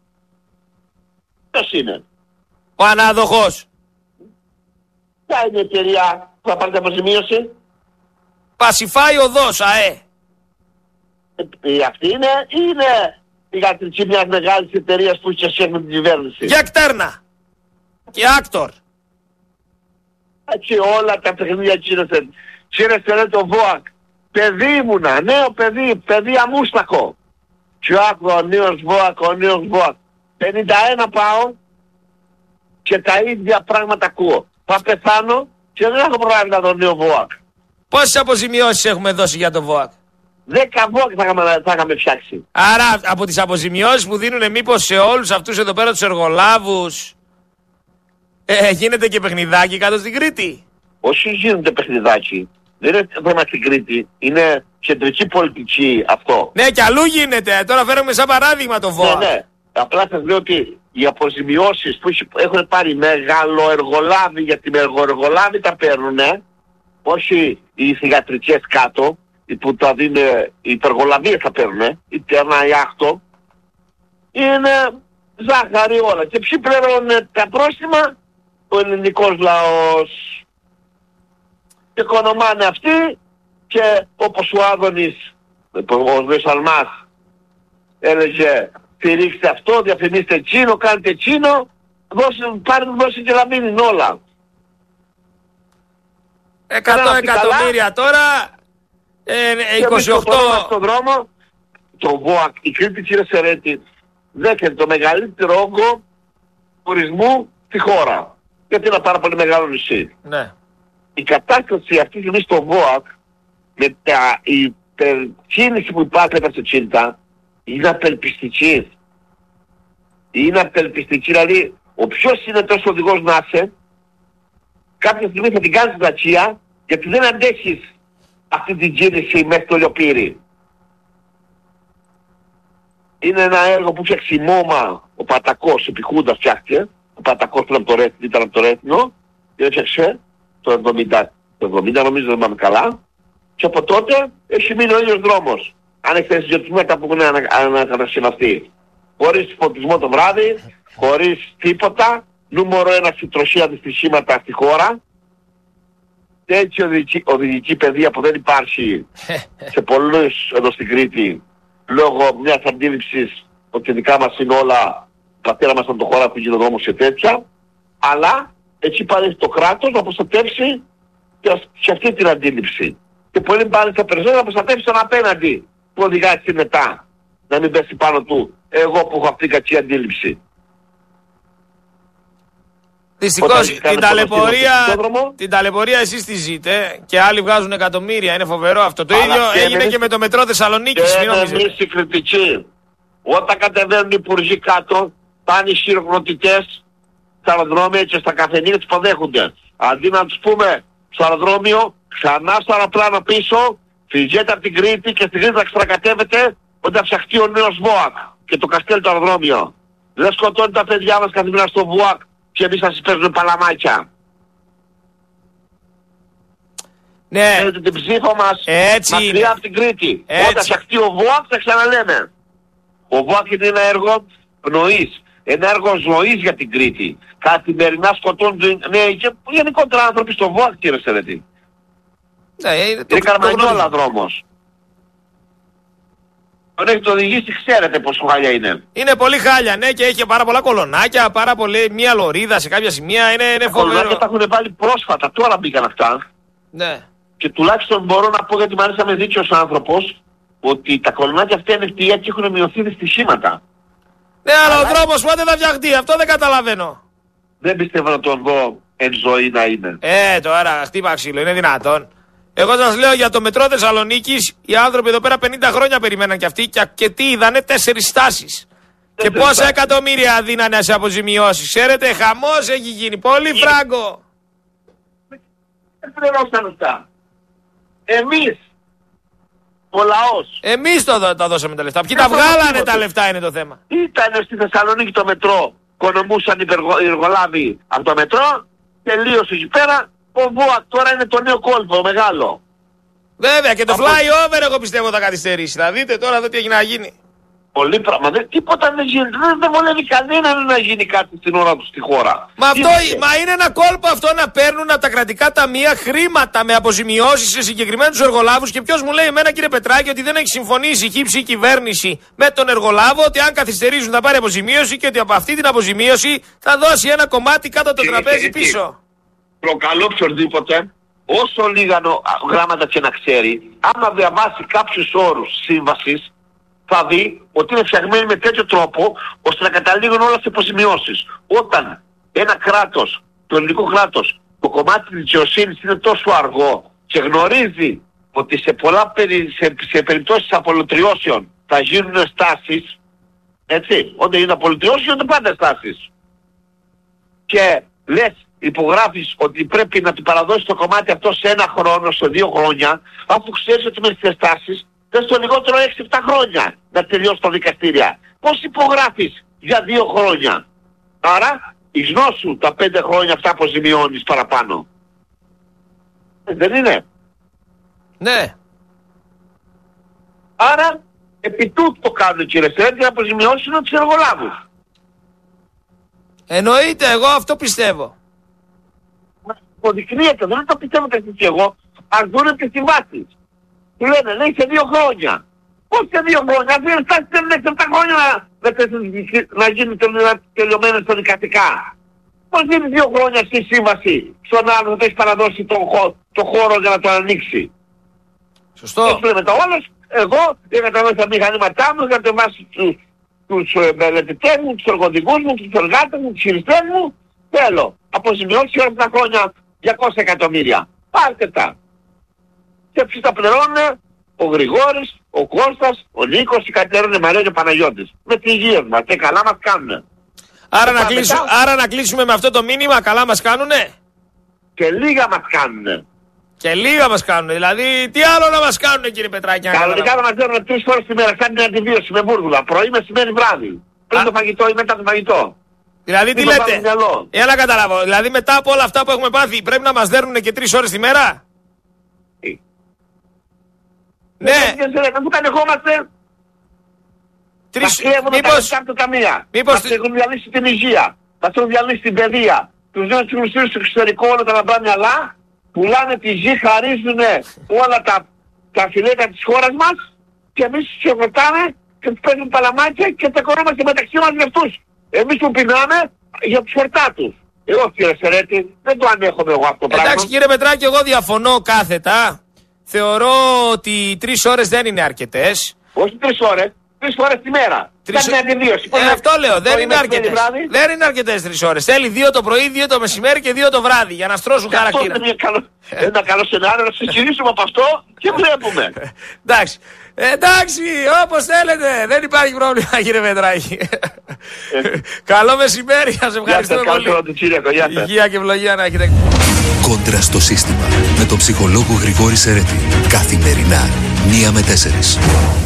Ποιος είναι? Ο ανάδοχος. Ποια είναι η εταιρεία που θα πάρει την αποζημίωση? Πασιφάη Οδός, ΑΕ. Ε, αυτή είναι ή είναι η ιατρική μιας μεγάλης εταιρείας που είχε σχέση με την κυβέρνηση? Για κτέρνα. Και άκτορ. Έτσι όλα τα παιχνίδια κύριε Κύριε Σερέτη, ο ΒΟΑΚ. Παιδί ήμουνα, νέο παιδί, παιδί αμούστακο. Και άκου ο νέος ΒΟΑΚ, ο νέος ΒΟΑΚ. πενήντα ένα πάω και τα ίδια πράγματα ακούω. Θα πεθάνω και δεν έχω προλάβει να τον νέο ΒΟΑΚ. Πόσες αποζημιώσεις έχουμε δώσει για το ΒΟΑΚ? δέκα βόκ θα είχαμε, θα είχαμε φτιάξει. Άρα από τις αποζημιώσεις που δίνουν μήπως σε όλους αυτούς εδώ πέρα τους εργολάβους ε, γίνεται και παιχνιδάκι κάτω στην Κρήτη? Όχι γίνεται παιχνιδάκι. Δεν είναι θέμα στην Κρήτη. Είναι κεντρική πολιτική αυτό. Ναι, και αλλού γίνεται. Τώρα φέρουμε σαν παράδειγμα το ΒΟΑ. Ναι, ναι. Απλά σας λέω ότι οι αποζημιώσεις που έχουν πάρει μεγαλοεργολάβοι, γιατί μεγαλοεργολάβοι τα παίρνουν, όχι οι θυγατρικές κάτω, που τα δίνουν, οι υπεργολαβίες τα παίρνουν, είτε ένα ιάχτο, είναι ζάχαρη όλα. Και ποιοι πληρώνουν τα πρόστιμα? Ο ελληνικός λαός. Και οικονομάνε αυτοί και όπως ο Άδωνης, ο Βεσσαλμάς έλεγε, στηρίξτε αυτό, διαφημίστε εκείνο, κάντε εκείνο, δώσε, πάρε, δώσε και να μείνουν όλα. εκατό εκατομμύρια τώρα, ε, είκοσι οκτώ... Στον δρόμο, το ΒΟΑΚ, η Κρήτη κύριε Σερέτη, δέχεται το μεγαλύτερο όγκο τουρισμού στη χώρα. Γιατί είναι ένα πάρα πολύ μεγάλο νησί. Ναι. Η κατάσταση αυτή τη στιγμή στο ΒΟΑΚ, με τα υπερκίνηση που υπάρχει τα αυτοκίνητα, είναι απελπιστική. Είναι απελπιστική, δηλαδή ο ποιος είναι τόσο οδηγός να είσαι, κάποια στιγμή θα την κάνεις βλακεία, γιατί δεν αντέχεις αυτή την κίνηση μέχρι το Λιοπύρι. Είναι ένα έργο που φτιάξει η ΜΟΜΑ, ο Πατακός, επί Χούντα φτιάχτηκε, ο Πατακός ήταν από το Ρέθινο, ήταν από το Ρέθινο, και έφτιαξε το εβδομήντα, το εβδομήντα νομίζω δεν πάμε καλά, και από τότε έχει μείνει ο ίδιος δρόμος. Αν έχετε συζητήσει μετά που έχουν ανακατασκευαστεί. Χωρίς φωτισμό το βράδυ, χωρίς τίποτα, νούμερο ένα στη τροχία δυστυχήματα στη χώρα. Τέτοια οδηγική, οδηγική παιδεία που δεν υπάρχει σε πολλούς εδώ στην Κρήτη, λόγω μιας αντίληψης ότι δικά μας είναι όλα, πατέρα μας ήταν το χώρα που γίνει ο δρόμος και τέτοια, αλλά έτσι πάρει το κράτος να προστατεύσει και αυτή την αντίληψη. Και πολύ πάλι θα περισσότερο να προστατεύσει τον απέναντι που οδηγάει μετά. Να μην πέσει πάνω του εγώ που έχω αυτή την κακή αντίληψη. Δυστυχώς την ταλαιπωρία, την ταλαιπωρία εσείς τη ζείτε και άλλοι βγάζουν εκατομμύρια, είναι φοβερό αυτό. Το ίδιο και έγινε εμείς, και με το μετρό Θεσσαλονίκης. Και εμείς οι κριτικοί, όταν κατεβαίνουν οι υπουργοί κάτω, πάνε οι χειροκροτητές στα αεροδρόμια και στα καφενεία τους υποδέχονται. Αντί να τους πούμε στο αεροδρόμιο, ξανά στο αεροπλάνο πίσω, φυγέτε από την Κρήτη και στην Κρήτη θα ξετρακατεύετε όταν φτιαχτεί ο νέος ΒΟΑΚ και το καστέλ το αεροδρόμιο. Δεν σκοτώνει τα παιδιά μας καθημερινά στο ΒΟΑΚ και εμείς θα σας παίζουμε παλαμάκια. Ναι. Θέλετε την ψήφο μας έτσι μακριά από την Κρήτη. Έτσι. Όταν φτιαχτεί ο ΒΟΑΚ θα ξαναλέμε. Ο ΒΟΑΚ είναι ένα έργο πνοής. Ένα έργο ζωής για την Κρήτη. Καθημερινά σκοτώνουν, ναι, και γενικότερα άνθρωποι στο ΒΟΑΚ, κύριε Σερέτη. Ναι, είναι, είναι Καρμανιόλα δρόμος. Τον έχετε οδηγήσει, ξέρετε πόσο χάλια είναι. Είναι πολύ χάλια, ναι, και έχει πάρα πολλά κολονάκια, πάρα πολύ, μία λωρίδα σε κάποια σημεία, είναι, είναι φοβερό. Τα κολονάκια τα έχουν βάλει πρόσφατα, τώρα μπήκαν αυτά. Ναι. Και τουλάχιστον μπορώ να πω, γιατί μου άρεσε να με δίκαιος άνθρωπος, ότι τα κολονάκια αυτά είναι ευτυχία και έχουν μειωθεί δυστυχήματα. Ναι, αλλά, αλλά ο δρόμος πότε θα φτιαχτεί, αυτό δεν καταλαβαίνω. Δεν πιστεύω να τον δω εν ζωή να είναι. Ε, τώρα χτύπα ξύλο, είναι δυνατόν. Εγώ σας λέω για το μετρό Θεσσαλονίκης, οι άνθρωποι εδώ πέρα πενήντα χρόνια περιμέναν κι αυτοί και, και τι είδανε, τέσσερις στάσεις. Και πόσα στάσεις. Εκατομμύρια δίνανε σε αποζημιώσεις. Ξέρετε, χαμός έχει γίνει, πολύ φράγκο. Δεν πληρώσαν αυτά. Εμείς, ο λαός. Εμείς το, το δώσαμε τα λεφτά. Ποιοι τα βγάλανε τα λεφτά είναι το θέμα. Ήτανε στη Θεσσαλονίκη το μετρό, οικονομούσαν οι εργολάβοι από το μετρό, τελείωσε εκεί πέρα. Ο ΒΟΑΚ τώρα είναι το νέο κόλπο, μεγάλο. Βέβαια και το από... flyover εγώ πιστεύω θα καθυστερήσει. Θα δείτε τώρα εδώ τι έχει να γίνει. Πολύ πράγμα. Δεν, τίποτα δεν γίνεται. Δεν, δεν βολεύει κανέναν να γίνει κάτι στην ώρα του στη χώρα. Μα, αυτό, μα είναι ένα κόλπο αυτό να παίρνουν από τα κρατικά ταμεία χρήματα με αποζημιώσεις σε συγκεκριμένους εργολάβους. Και ποιος μου λέει εμένα κύριε Πετράκη ότι δεν έχει συμφωνήσει η χύψη κυβέρνηση με τον εργολάβο ότι αν καθυστερήσουν θα πάρει αποζημίωση και ότι από αυτή την αποζημίωση θα δώσει ένα κομμάτι κάτω από το τραπέζι πίσω. Προκαλώ οποιοδήποτε, όσο λίγα γράμματα και να ξέρει, άμα διαβάσει κάποιους όρους σύμβασης, θα δει ότι είναι φτιαγμένοι με τέτοιο τρόπο, ώστε να καταλήγουν όλα σε αποζημιώσεις. Όταν ένα κράτος, το ελληνικό κράτος, το κομμάτι της δικαιοσύνης είναι τόσο αργό και γνωρίζει ότι σε, πολλά περι, σε, σε περιπτώσεις απολυτριώσεων θα γίνουν στάσεις, έτσι, όταν είναι απολυτριώσεις γίνονται πάντα στάσεις. Και λες, υπογράφεις ότι πρέπει να του παραδώσεις το κομμάτι αυτό σε ένα χρόνο, σε δύο χρόνια, αφού ξέρεις ότι με τις στάσεις θες το λιγότερο έξι επτά χρόνια να τελειώσει τα δικαστήρια. Πώς υπογράφεις για δύο χρόνια? Άρα, εις νόσου τα πέντε χρόνια αυτά αποζημιώνεις παραπάνω. Ε, δεν είναι? Ναι. Άρα, επί τούτου το κάνουν, κύριε Σερέτη, να αποζημιώσουν τους εργολάβους. Εννοείται, εγώ αυτό πιστεύω. Αποδεικνύεται, δεν το πιστεύετε εσείς και εγώ, αν δούνε τις συμβάσεις. Του λένε, λέει, σε δύο χρόνια. Πώς σε δύο χρόνια, αν δεν φτάσει σε επτά χρόνια να, να γίνουν τελειωμένες τα δικαστικά. Πώς είναι δύο χρόνια στη σύμβαση στον άλλο θα έχεις παραδώσει τον, το χώρο για να το ανοίξει? Σωστό. Έτσι λέμε τα όλες, εγώ για να καταβάσω τα μηχανήματά μου, για να καταβάσω τους, τους ε, μελετητές μου, τους εργοδικούς μου, τους εργάτες μου, τους χειριστές μου, θέλω αποζημιώσεις όλα αυτά τα χρόνια διακόσια εκατομμύρια. Πάρτε τα. Και ποιοι τα πληρώνουν? Ο Γρηγόρης, ο Κώστας, ο Νίκος, η Κατερίνα Μαρία και ο Παναγιώτης. Με τη υγεία μας και καλά μας κάνουνε. Άρα να, κλείσου, άρα να κλείσουμε με αυτό το μήνυμα, καλά μας κάνουνε. Και λίγα μας κάνουνε. Και λίγα μας κάνουνε. Δηλαδή, τι άλλο να μας κάνουνε, κύριε Πετράκη? Κανονικά να μας δίνουν τρεις φορές τη μέρα, σαν την αντιβίωση με μπούρδουλα. Πρωί, μεσημέρι, βράδυ. Πριν το φαγητό ή μετά το φαγητό. Δηλαδή, τι λέτε? Έλα καταλάβω. Δηλαδή, μετά από όλα αυτά που έχουμε πάθει, πρέπει να μας δέρνουνε και τρεις ώρες τη μέρα? Τι? Ναι. Να του κανεχόμαστε. Τρεις... Μας κλέβουν μήπως... τα ταμεία. Μήπως... Μας έχουν διαλύσει την υγεία. Μας έχουν διαλύσει την παιδεία. Τους δίνουν τους μισθούς στο εξωτερικό όλα τα λαμπρά μυαλά. Πουλάνε τη γη, χαρίζουν όλα τα, τα φιλέτα της χώρας μας. Και εμείς τους χειροκροτάμε και τους παίζουν παλαμάκια και τεκωνόμαστε μεταξύ μας για αυτούς. Εμείς που πεινάμε για τους χορτάτους. Εγώ, κύριε Σερέτη, δεν το ανέχομαι εγώ αυτό το πράγμα. Εντάξει, κύριε Πετράκη, εγώ διαφωνώ κάθετα. Θεωρώ ότι τρεις ώρες δεν είναι αρκετές. Όχι τρεις ώρες, τρεις ώρες τη μέρα. Τρεις... Κάνει αντιβίωση. Ε, αυτό λέω, δεν είναι αρκετές. Δεν είναι αρκετές τρεις ώρες. Θέλει δύο το πρωί, δύο το μεσημέρι και δύο το βράδυ για να στρώσουν χαρακτήρα. Αυτό είναι καλό, ένα καλό σενάριο, να ξεκινήσουμε από αυτό και βλέπουμε. Εντάξει. Ε, εντάξει, όπως θέλετε. Δεν υπάρχει πρόβλημα, κύριε Πετράκη. Καλό μεσημέρι, σας ευχαριστούμε πολύ. Υγεία και ευλογία να έχετε. Κόντρα στο σύστημα με τον ψυχολόγο Γρηγόρη Σερέτη. Καθημερινά, μία με τέσσερις.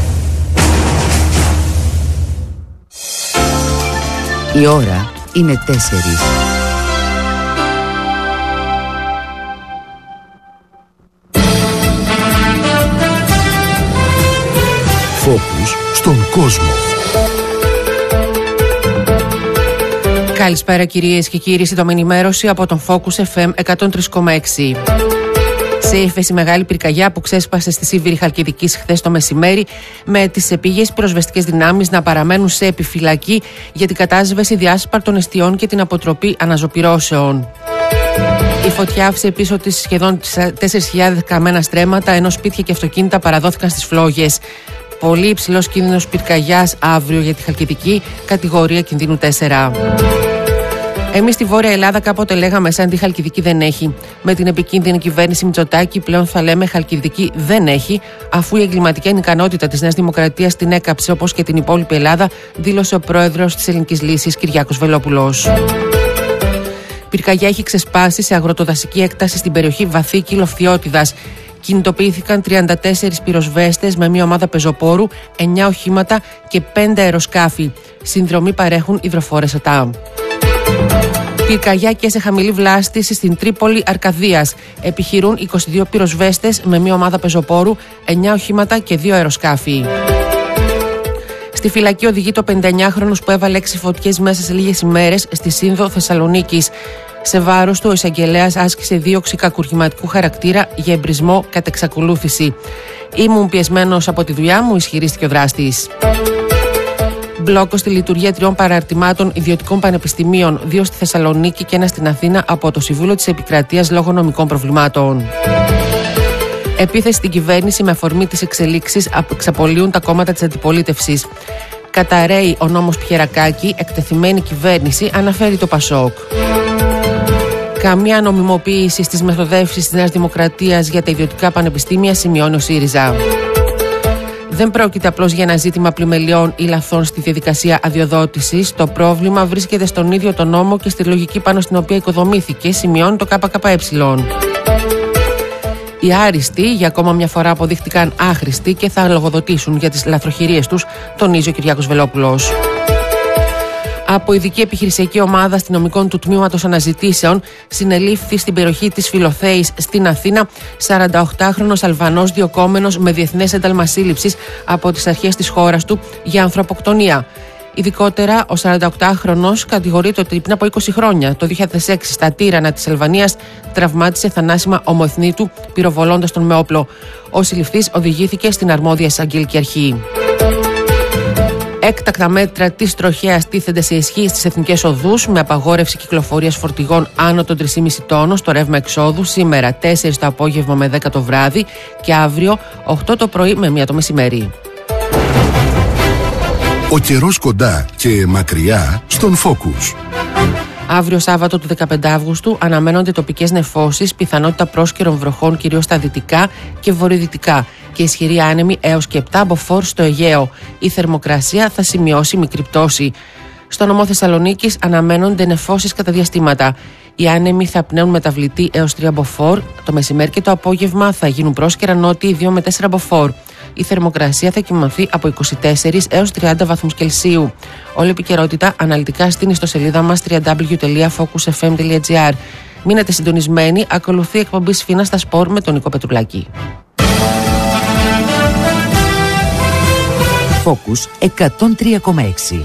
Η ώρα είναι τέσσερις. Φόκους στον κόσμο. Καλησπέρα κυρίες και κύριοι, σύντομη ενημέρωση από τον Focus εφ εμ εκατόν τρία κόμμα έξι. Σε ύφεση μεγάλη πυρκαγιά που ξέσπασε στη Σίβηρη Χαλκιδικής χθες το μεσημέρι, με τις επίγειες πυροσβεστικές δυνάμεις να παραμένουν σε επιφυλακή για την κατάσβεση διάσπαρτων εστιών και την αποτροπή αναζωπυρώσεων. Η φωτιά άφησε πίσω της σχεδόν τέσσερις χιλιάδες καμένα στρέμματα, ενώ σπίτια και αυτοκίνητα παραδόθηκαν στις φλόγες. Πολύ υψηλός κίνδυνος πυρκαγιάς αύριο για τη Χαλκιδική, κατηγορία κινδύνου τέσσερα. Εμείς στη Βόρεια Ελλάδα κάποτε λέγαμε σαν τη Χαλκιδική δεν έχει. Με την επικίνδυνη κυβέρνηση Μητσοτάκη πλέον θα λέμε Χαλκιδική δεν έχει, αφού η εγκληματική ανικανότητα της Νέας Δημοκρατίας την έκαψε όπως και την υπόλοιπη Ελλάδα, δήλωσε ο πρόεδρος της Ελληνικής Λύσης Κυριάκος Βελόπουλος. Πυρκαγιά έχει ξεσπάσει σε αγροτοδασική έκταση στην περιοχή Βαθύκη Λοφθιώτιδας. Κινητοποιήθηκαν τριάντα τέσσερις πυροσβέστες με μια ομάδα πεζοπόρου, εννιά οχήματα και πέντε αεροσκάφη. Συνδρομή παρέχουν υδροφόρες ΕΤΑ. Πυρκαγιά και σε χαμηλή βλάστηση στην Τρίπολη Αρκαδίας. Επιχειρούν είκοσι δύο πυροσβέστες με μια ομάδα πεζοπόρου, εννιά οχήματα και δύο αεροσκάφη. Στη φυλακή οδηγεί το πενηνταεννιάχρονος που έβαλε έξι φωτιές μέσα σε λίγες ημέρες στη Σύνδο Θεσσαλονίκης. Σε βάρος του, ο εισαγγελέας άσκησε δίωξη κακουργηματικού χαρακτήρα για εμπρισμό κατά εξακολούθηση. Ήμουν πιεσμένος από τη δουλειά μου, ισχυρίστηκε ο δράστης. Μπλόκο στη λειτουργία τριών παραρτημάτων ιδιωτικών πανεπιστημίων, δύο στη Θεσσαλονίκη και ένα στην Αθήνα, από το Συμβούλιο της Επικρατείας λόγω νομικών προβλημάτων. Επίθεση στην κυβέρνηση με αφορμή τις εξελίξεις εξαπολύουν τα κόμματα της αντιπολίτευσης. Καταραίει ο νόμος Πιερακάκη, εκτεθειμένη κυβέρνηση, αναφέρει το Πασόκ. Καμία νομιμοποίηση στις μεθοδεύσεις της Νέας Δημοκρατίας για τα ιδιωτικά πανεπιστήμια, σημειώνει ο ΣΥΡΙΖΑ. Δεν πρόκειται απλώς για ένα ζήτημα πλημελιών ή λαθών στη διαδικασία αδειοδότησης. Το πρόβλημα βρίσκεται στον ίδιο τον νόμο και στη λογική πάνω στην οποία οικοδομήθηκε, σημειώνει το ΚΚΕ. Οι άριστοι για ακόμα μια φορά αποδείχτηκαν άχρηστοι και θα λογοδοτήσουν για τις λαθροχειρίες τους, τονίζει ο Κυριάκος Βελόπουλος. Από ειδική επιχειρησιακή ομάδα αστυνομικών του Τμήματος Αναζητήσεων συνελήφθη στην περιοχή της Φιλοθέης στην Αθήνα σαρανταοκτάχρονος Αλβανός διοκόμενος με διεθνές ένταλμα σύλληψης από τις αρχές της χώρας του για ανθρωποκτονία. Ειδικότερα, ο σαρανταοκτάχρονος κατηγορείται ότι πριν από είκοσι χρόνια, το δύο χιλιάδες έξι, στα Τύρανα της Αλβανίας, τραυμάτισε θανάσιμα ομοεθνή του, πυροβολώντας τον με όπλο. Ο συλληφθής οδηγήθηκε στην αρμόδια εισαγγελική αρχή. Έκτακτα μέτρα της τροχέας τίθενται σε ισχύ στις εθνικές οδούς, με απαγόρευση κυκλοφορίας φορτηγών άνω των τρία κόμμα πέντε τόνων στο ρεύμα εξόδου, σήμερα τέσσερις το απόγευμα με δέκα το βράδυ και αύριο οκτώ το πρωί με μία το μεσημέρι. Ο καιρός κοντά και μακριά στον Focus. Αύριο Σάββατο του δεκαπέντε Αυγούστου αναμένονται τοπικές νεφώσεις, πιθανότητα πρόσκαιρων βροχών κυρίως στα δυτικά και βορειοδυτικά και ισχυρή άνεμη έως και επτά μποφόρ στο Αιγαίο. Η θερμοκρασία θα σημειώσει μικρή πτώση. Στο νομό Θεσσαλονίκης αναμένονται νεφώσεις κατά διαστήματα. Οι άνεμοι θα πνέουν μεταβλητή έως τρία μποφόρ. Το μεσημέρι και το απόγευμα θα γίνουν πρόσκαιρα νότιοι δύο με τέσσερα μποφόρ. Η θερμοκρασία θα κοιμανθεί από είκοσι τέσσερα έως τριάντα βαθμούς Κελσίου. Όλη η επικαιρότητα αναλυτικά στην ιστοσελίδα μας double-u double-u double-u τελεία focus f m τελεία g r. Μείνετε συντονισμένοι, ακολουθεί η εκπομπή Σφίνα στα Σπορ με τον Νίκο Πετρουλάκη. Focus εκατόν τρία κόμμα έξι.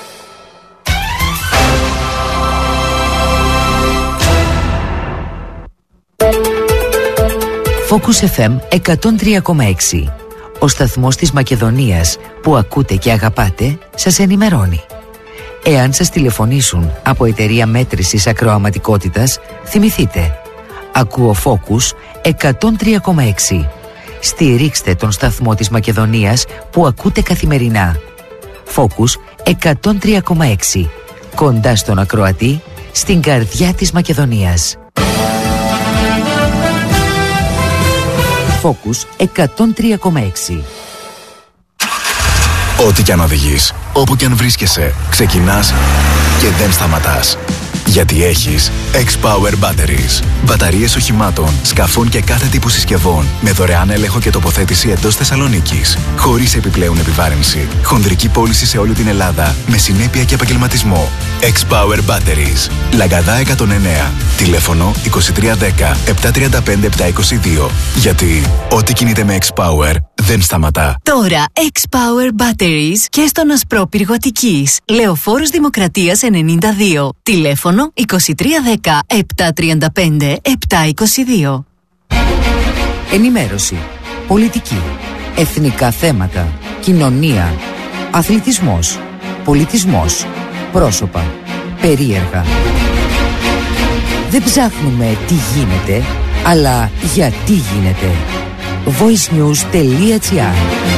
Focus εφ εμ εκατόν τρία κόμμα έξι. Ο σταθμός της Μακεδονίας που ακούτε και αγαπάτε σας ενημερώνει. Εάν σας τηλεφωνήσουν από εταιρεία μέτρησης ακροαματικότητας, θυμηθείτε. Ακούω Focus εκατόν τρία κόμμα έξι. Στηρίξτε τον σταθμό της Μακεδονίας που ακούτε καθημερινά. Focus εκατόν τρία κόμμα έξι. Κοντά στον ακροατή, στην καρδιά της Μακεδονίας. Focus εκατόν τρία κόμμα έξι. Ό,τι κι αν οδηγείς, όπου κι αν βρίσκεσαι, ξεκινάς και δεν σταματάς. Γιατί έχεις X-Power Batteries. Μπαταρίες οχημάτων, σκαφών και κάθε τύπου συσκευών με δωρεάν έλεγχο και τοποθέτηση εντός Θεσσαλονίκης. Χωρίς επιπλέον επιβάρυνση. Χονδρική πώληση σε όλη την Ελλάδα με συνέπεια και επαγγελματισμό. X-Power Batteries. Λαγκαδά εκατόν εννέα. Τηλέφωνο είκοσι τρία δέκα επτακόσια τριάντα πέντε επτακόσια είκοσι δύο. Γιατί ό,τι κινείται με X-Power δεν σταματά. Τώρα X-Power Batteries και στον Ασπρόπυργο Αττικής. Λεωφόρος Δημοκρατίας ενενήντα δύο. Τηλέφωνο είκοσι τρία δέκα επτακόσια τριάντα πέντε επτακόσια είκοσι δύο. Ενημέρωση, πολιτική, εθνικά θέματα, κοινωνία, αθλητισμός, πολιτισμός, πρόσωπα, περίεργα. Δεν ψάχνουμε τι γίνεται, αλλά γιατί γίνεται. voice news τελεία gr.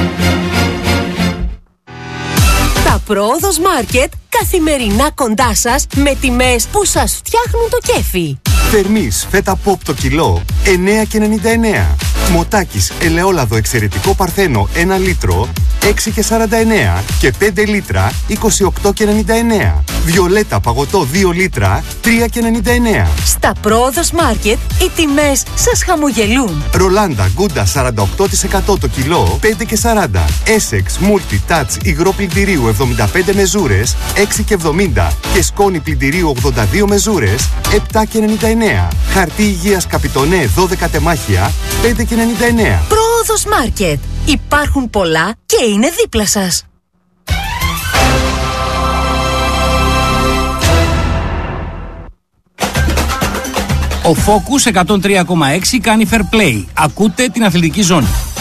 Τα Πρόοδος Μάρκετ καθημερινά κοντά σας με τιμές που σας φτιάχνουν το κέφι. Θερμής φέτα ποπ το κιλό εννέα και ενενήντα εννέα. Μοτάκης ελαιόλαδο εξαιρετικό παρθένο ένα λίτρο έξι και σαράντα εννέα και πέντε λίτρα είκοσι οκτώ και ενενήντα εννέα. Βιολέτα παγωτό δύο λίτρα τρία και ενενήντα εννέα. Στα Πρόοδος Μάρκετ οι τιμές σας χαμογελούν. Ρολάντα γκούντα σαράντα οκτώ τοις εκατό το κιλό πέντε και σαράντα. Essex Multi Touch υγρό πλυντηρίου εβδομήντα πέντε μεζούρες έξι και εβδομήντα και σκόνη πλυντηρίου ογδόντα δύο μεζούρες επτά και ενενήντα εννέα. Χαρτί υγείας Καπιτονέ δώδεκα τεμάχια πέντε και ενενήντα εννέα. Πρόοδος Μάρκετ. Υπάρχουν πολλά και είναι δίπλα σας. Ο Focus εκατόν τρία κόμμα έξι κάνει fair play. Ακούτε την αθλητική ζώνη.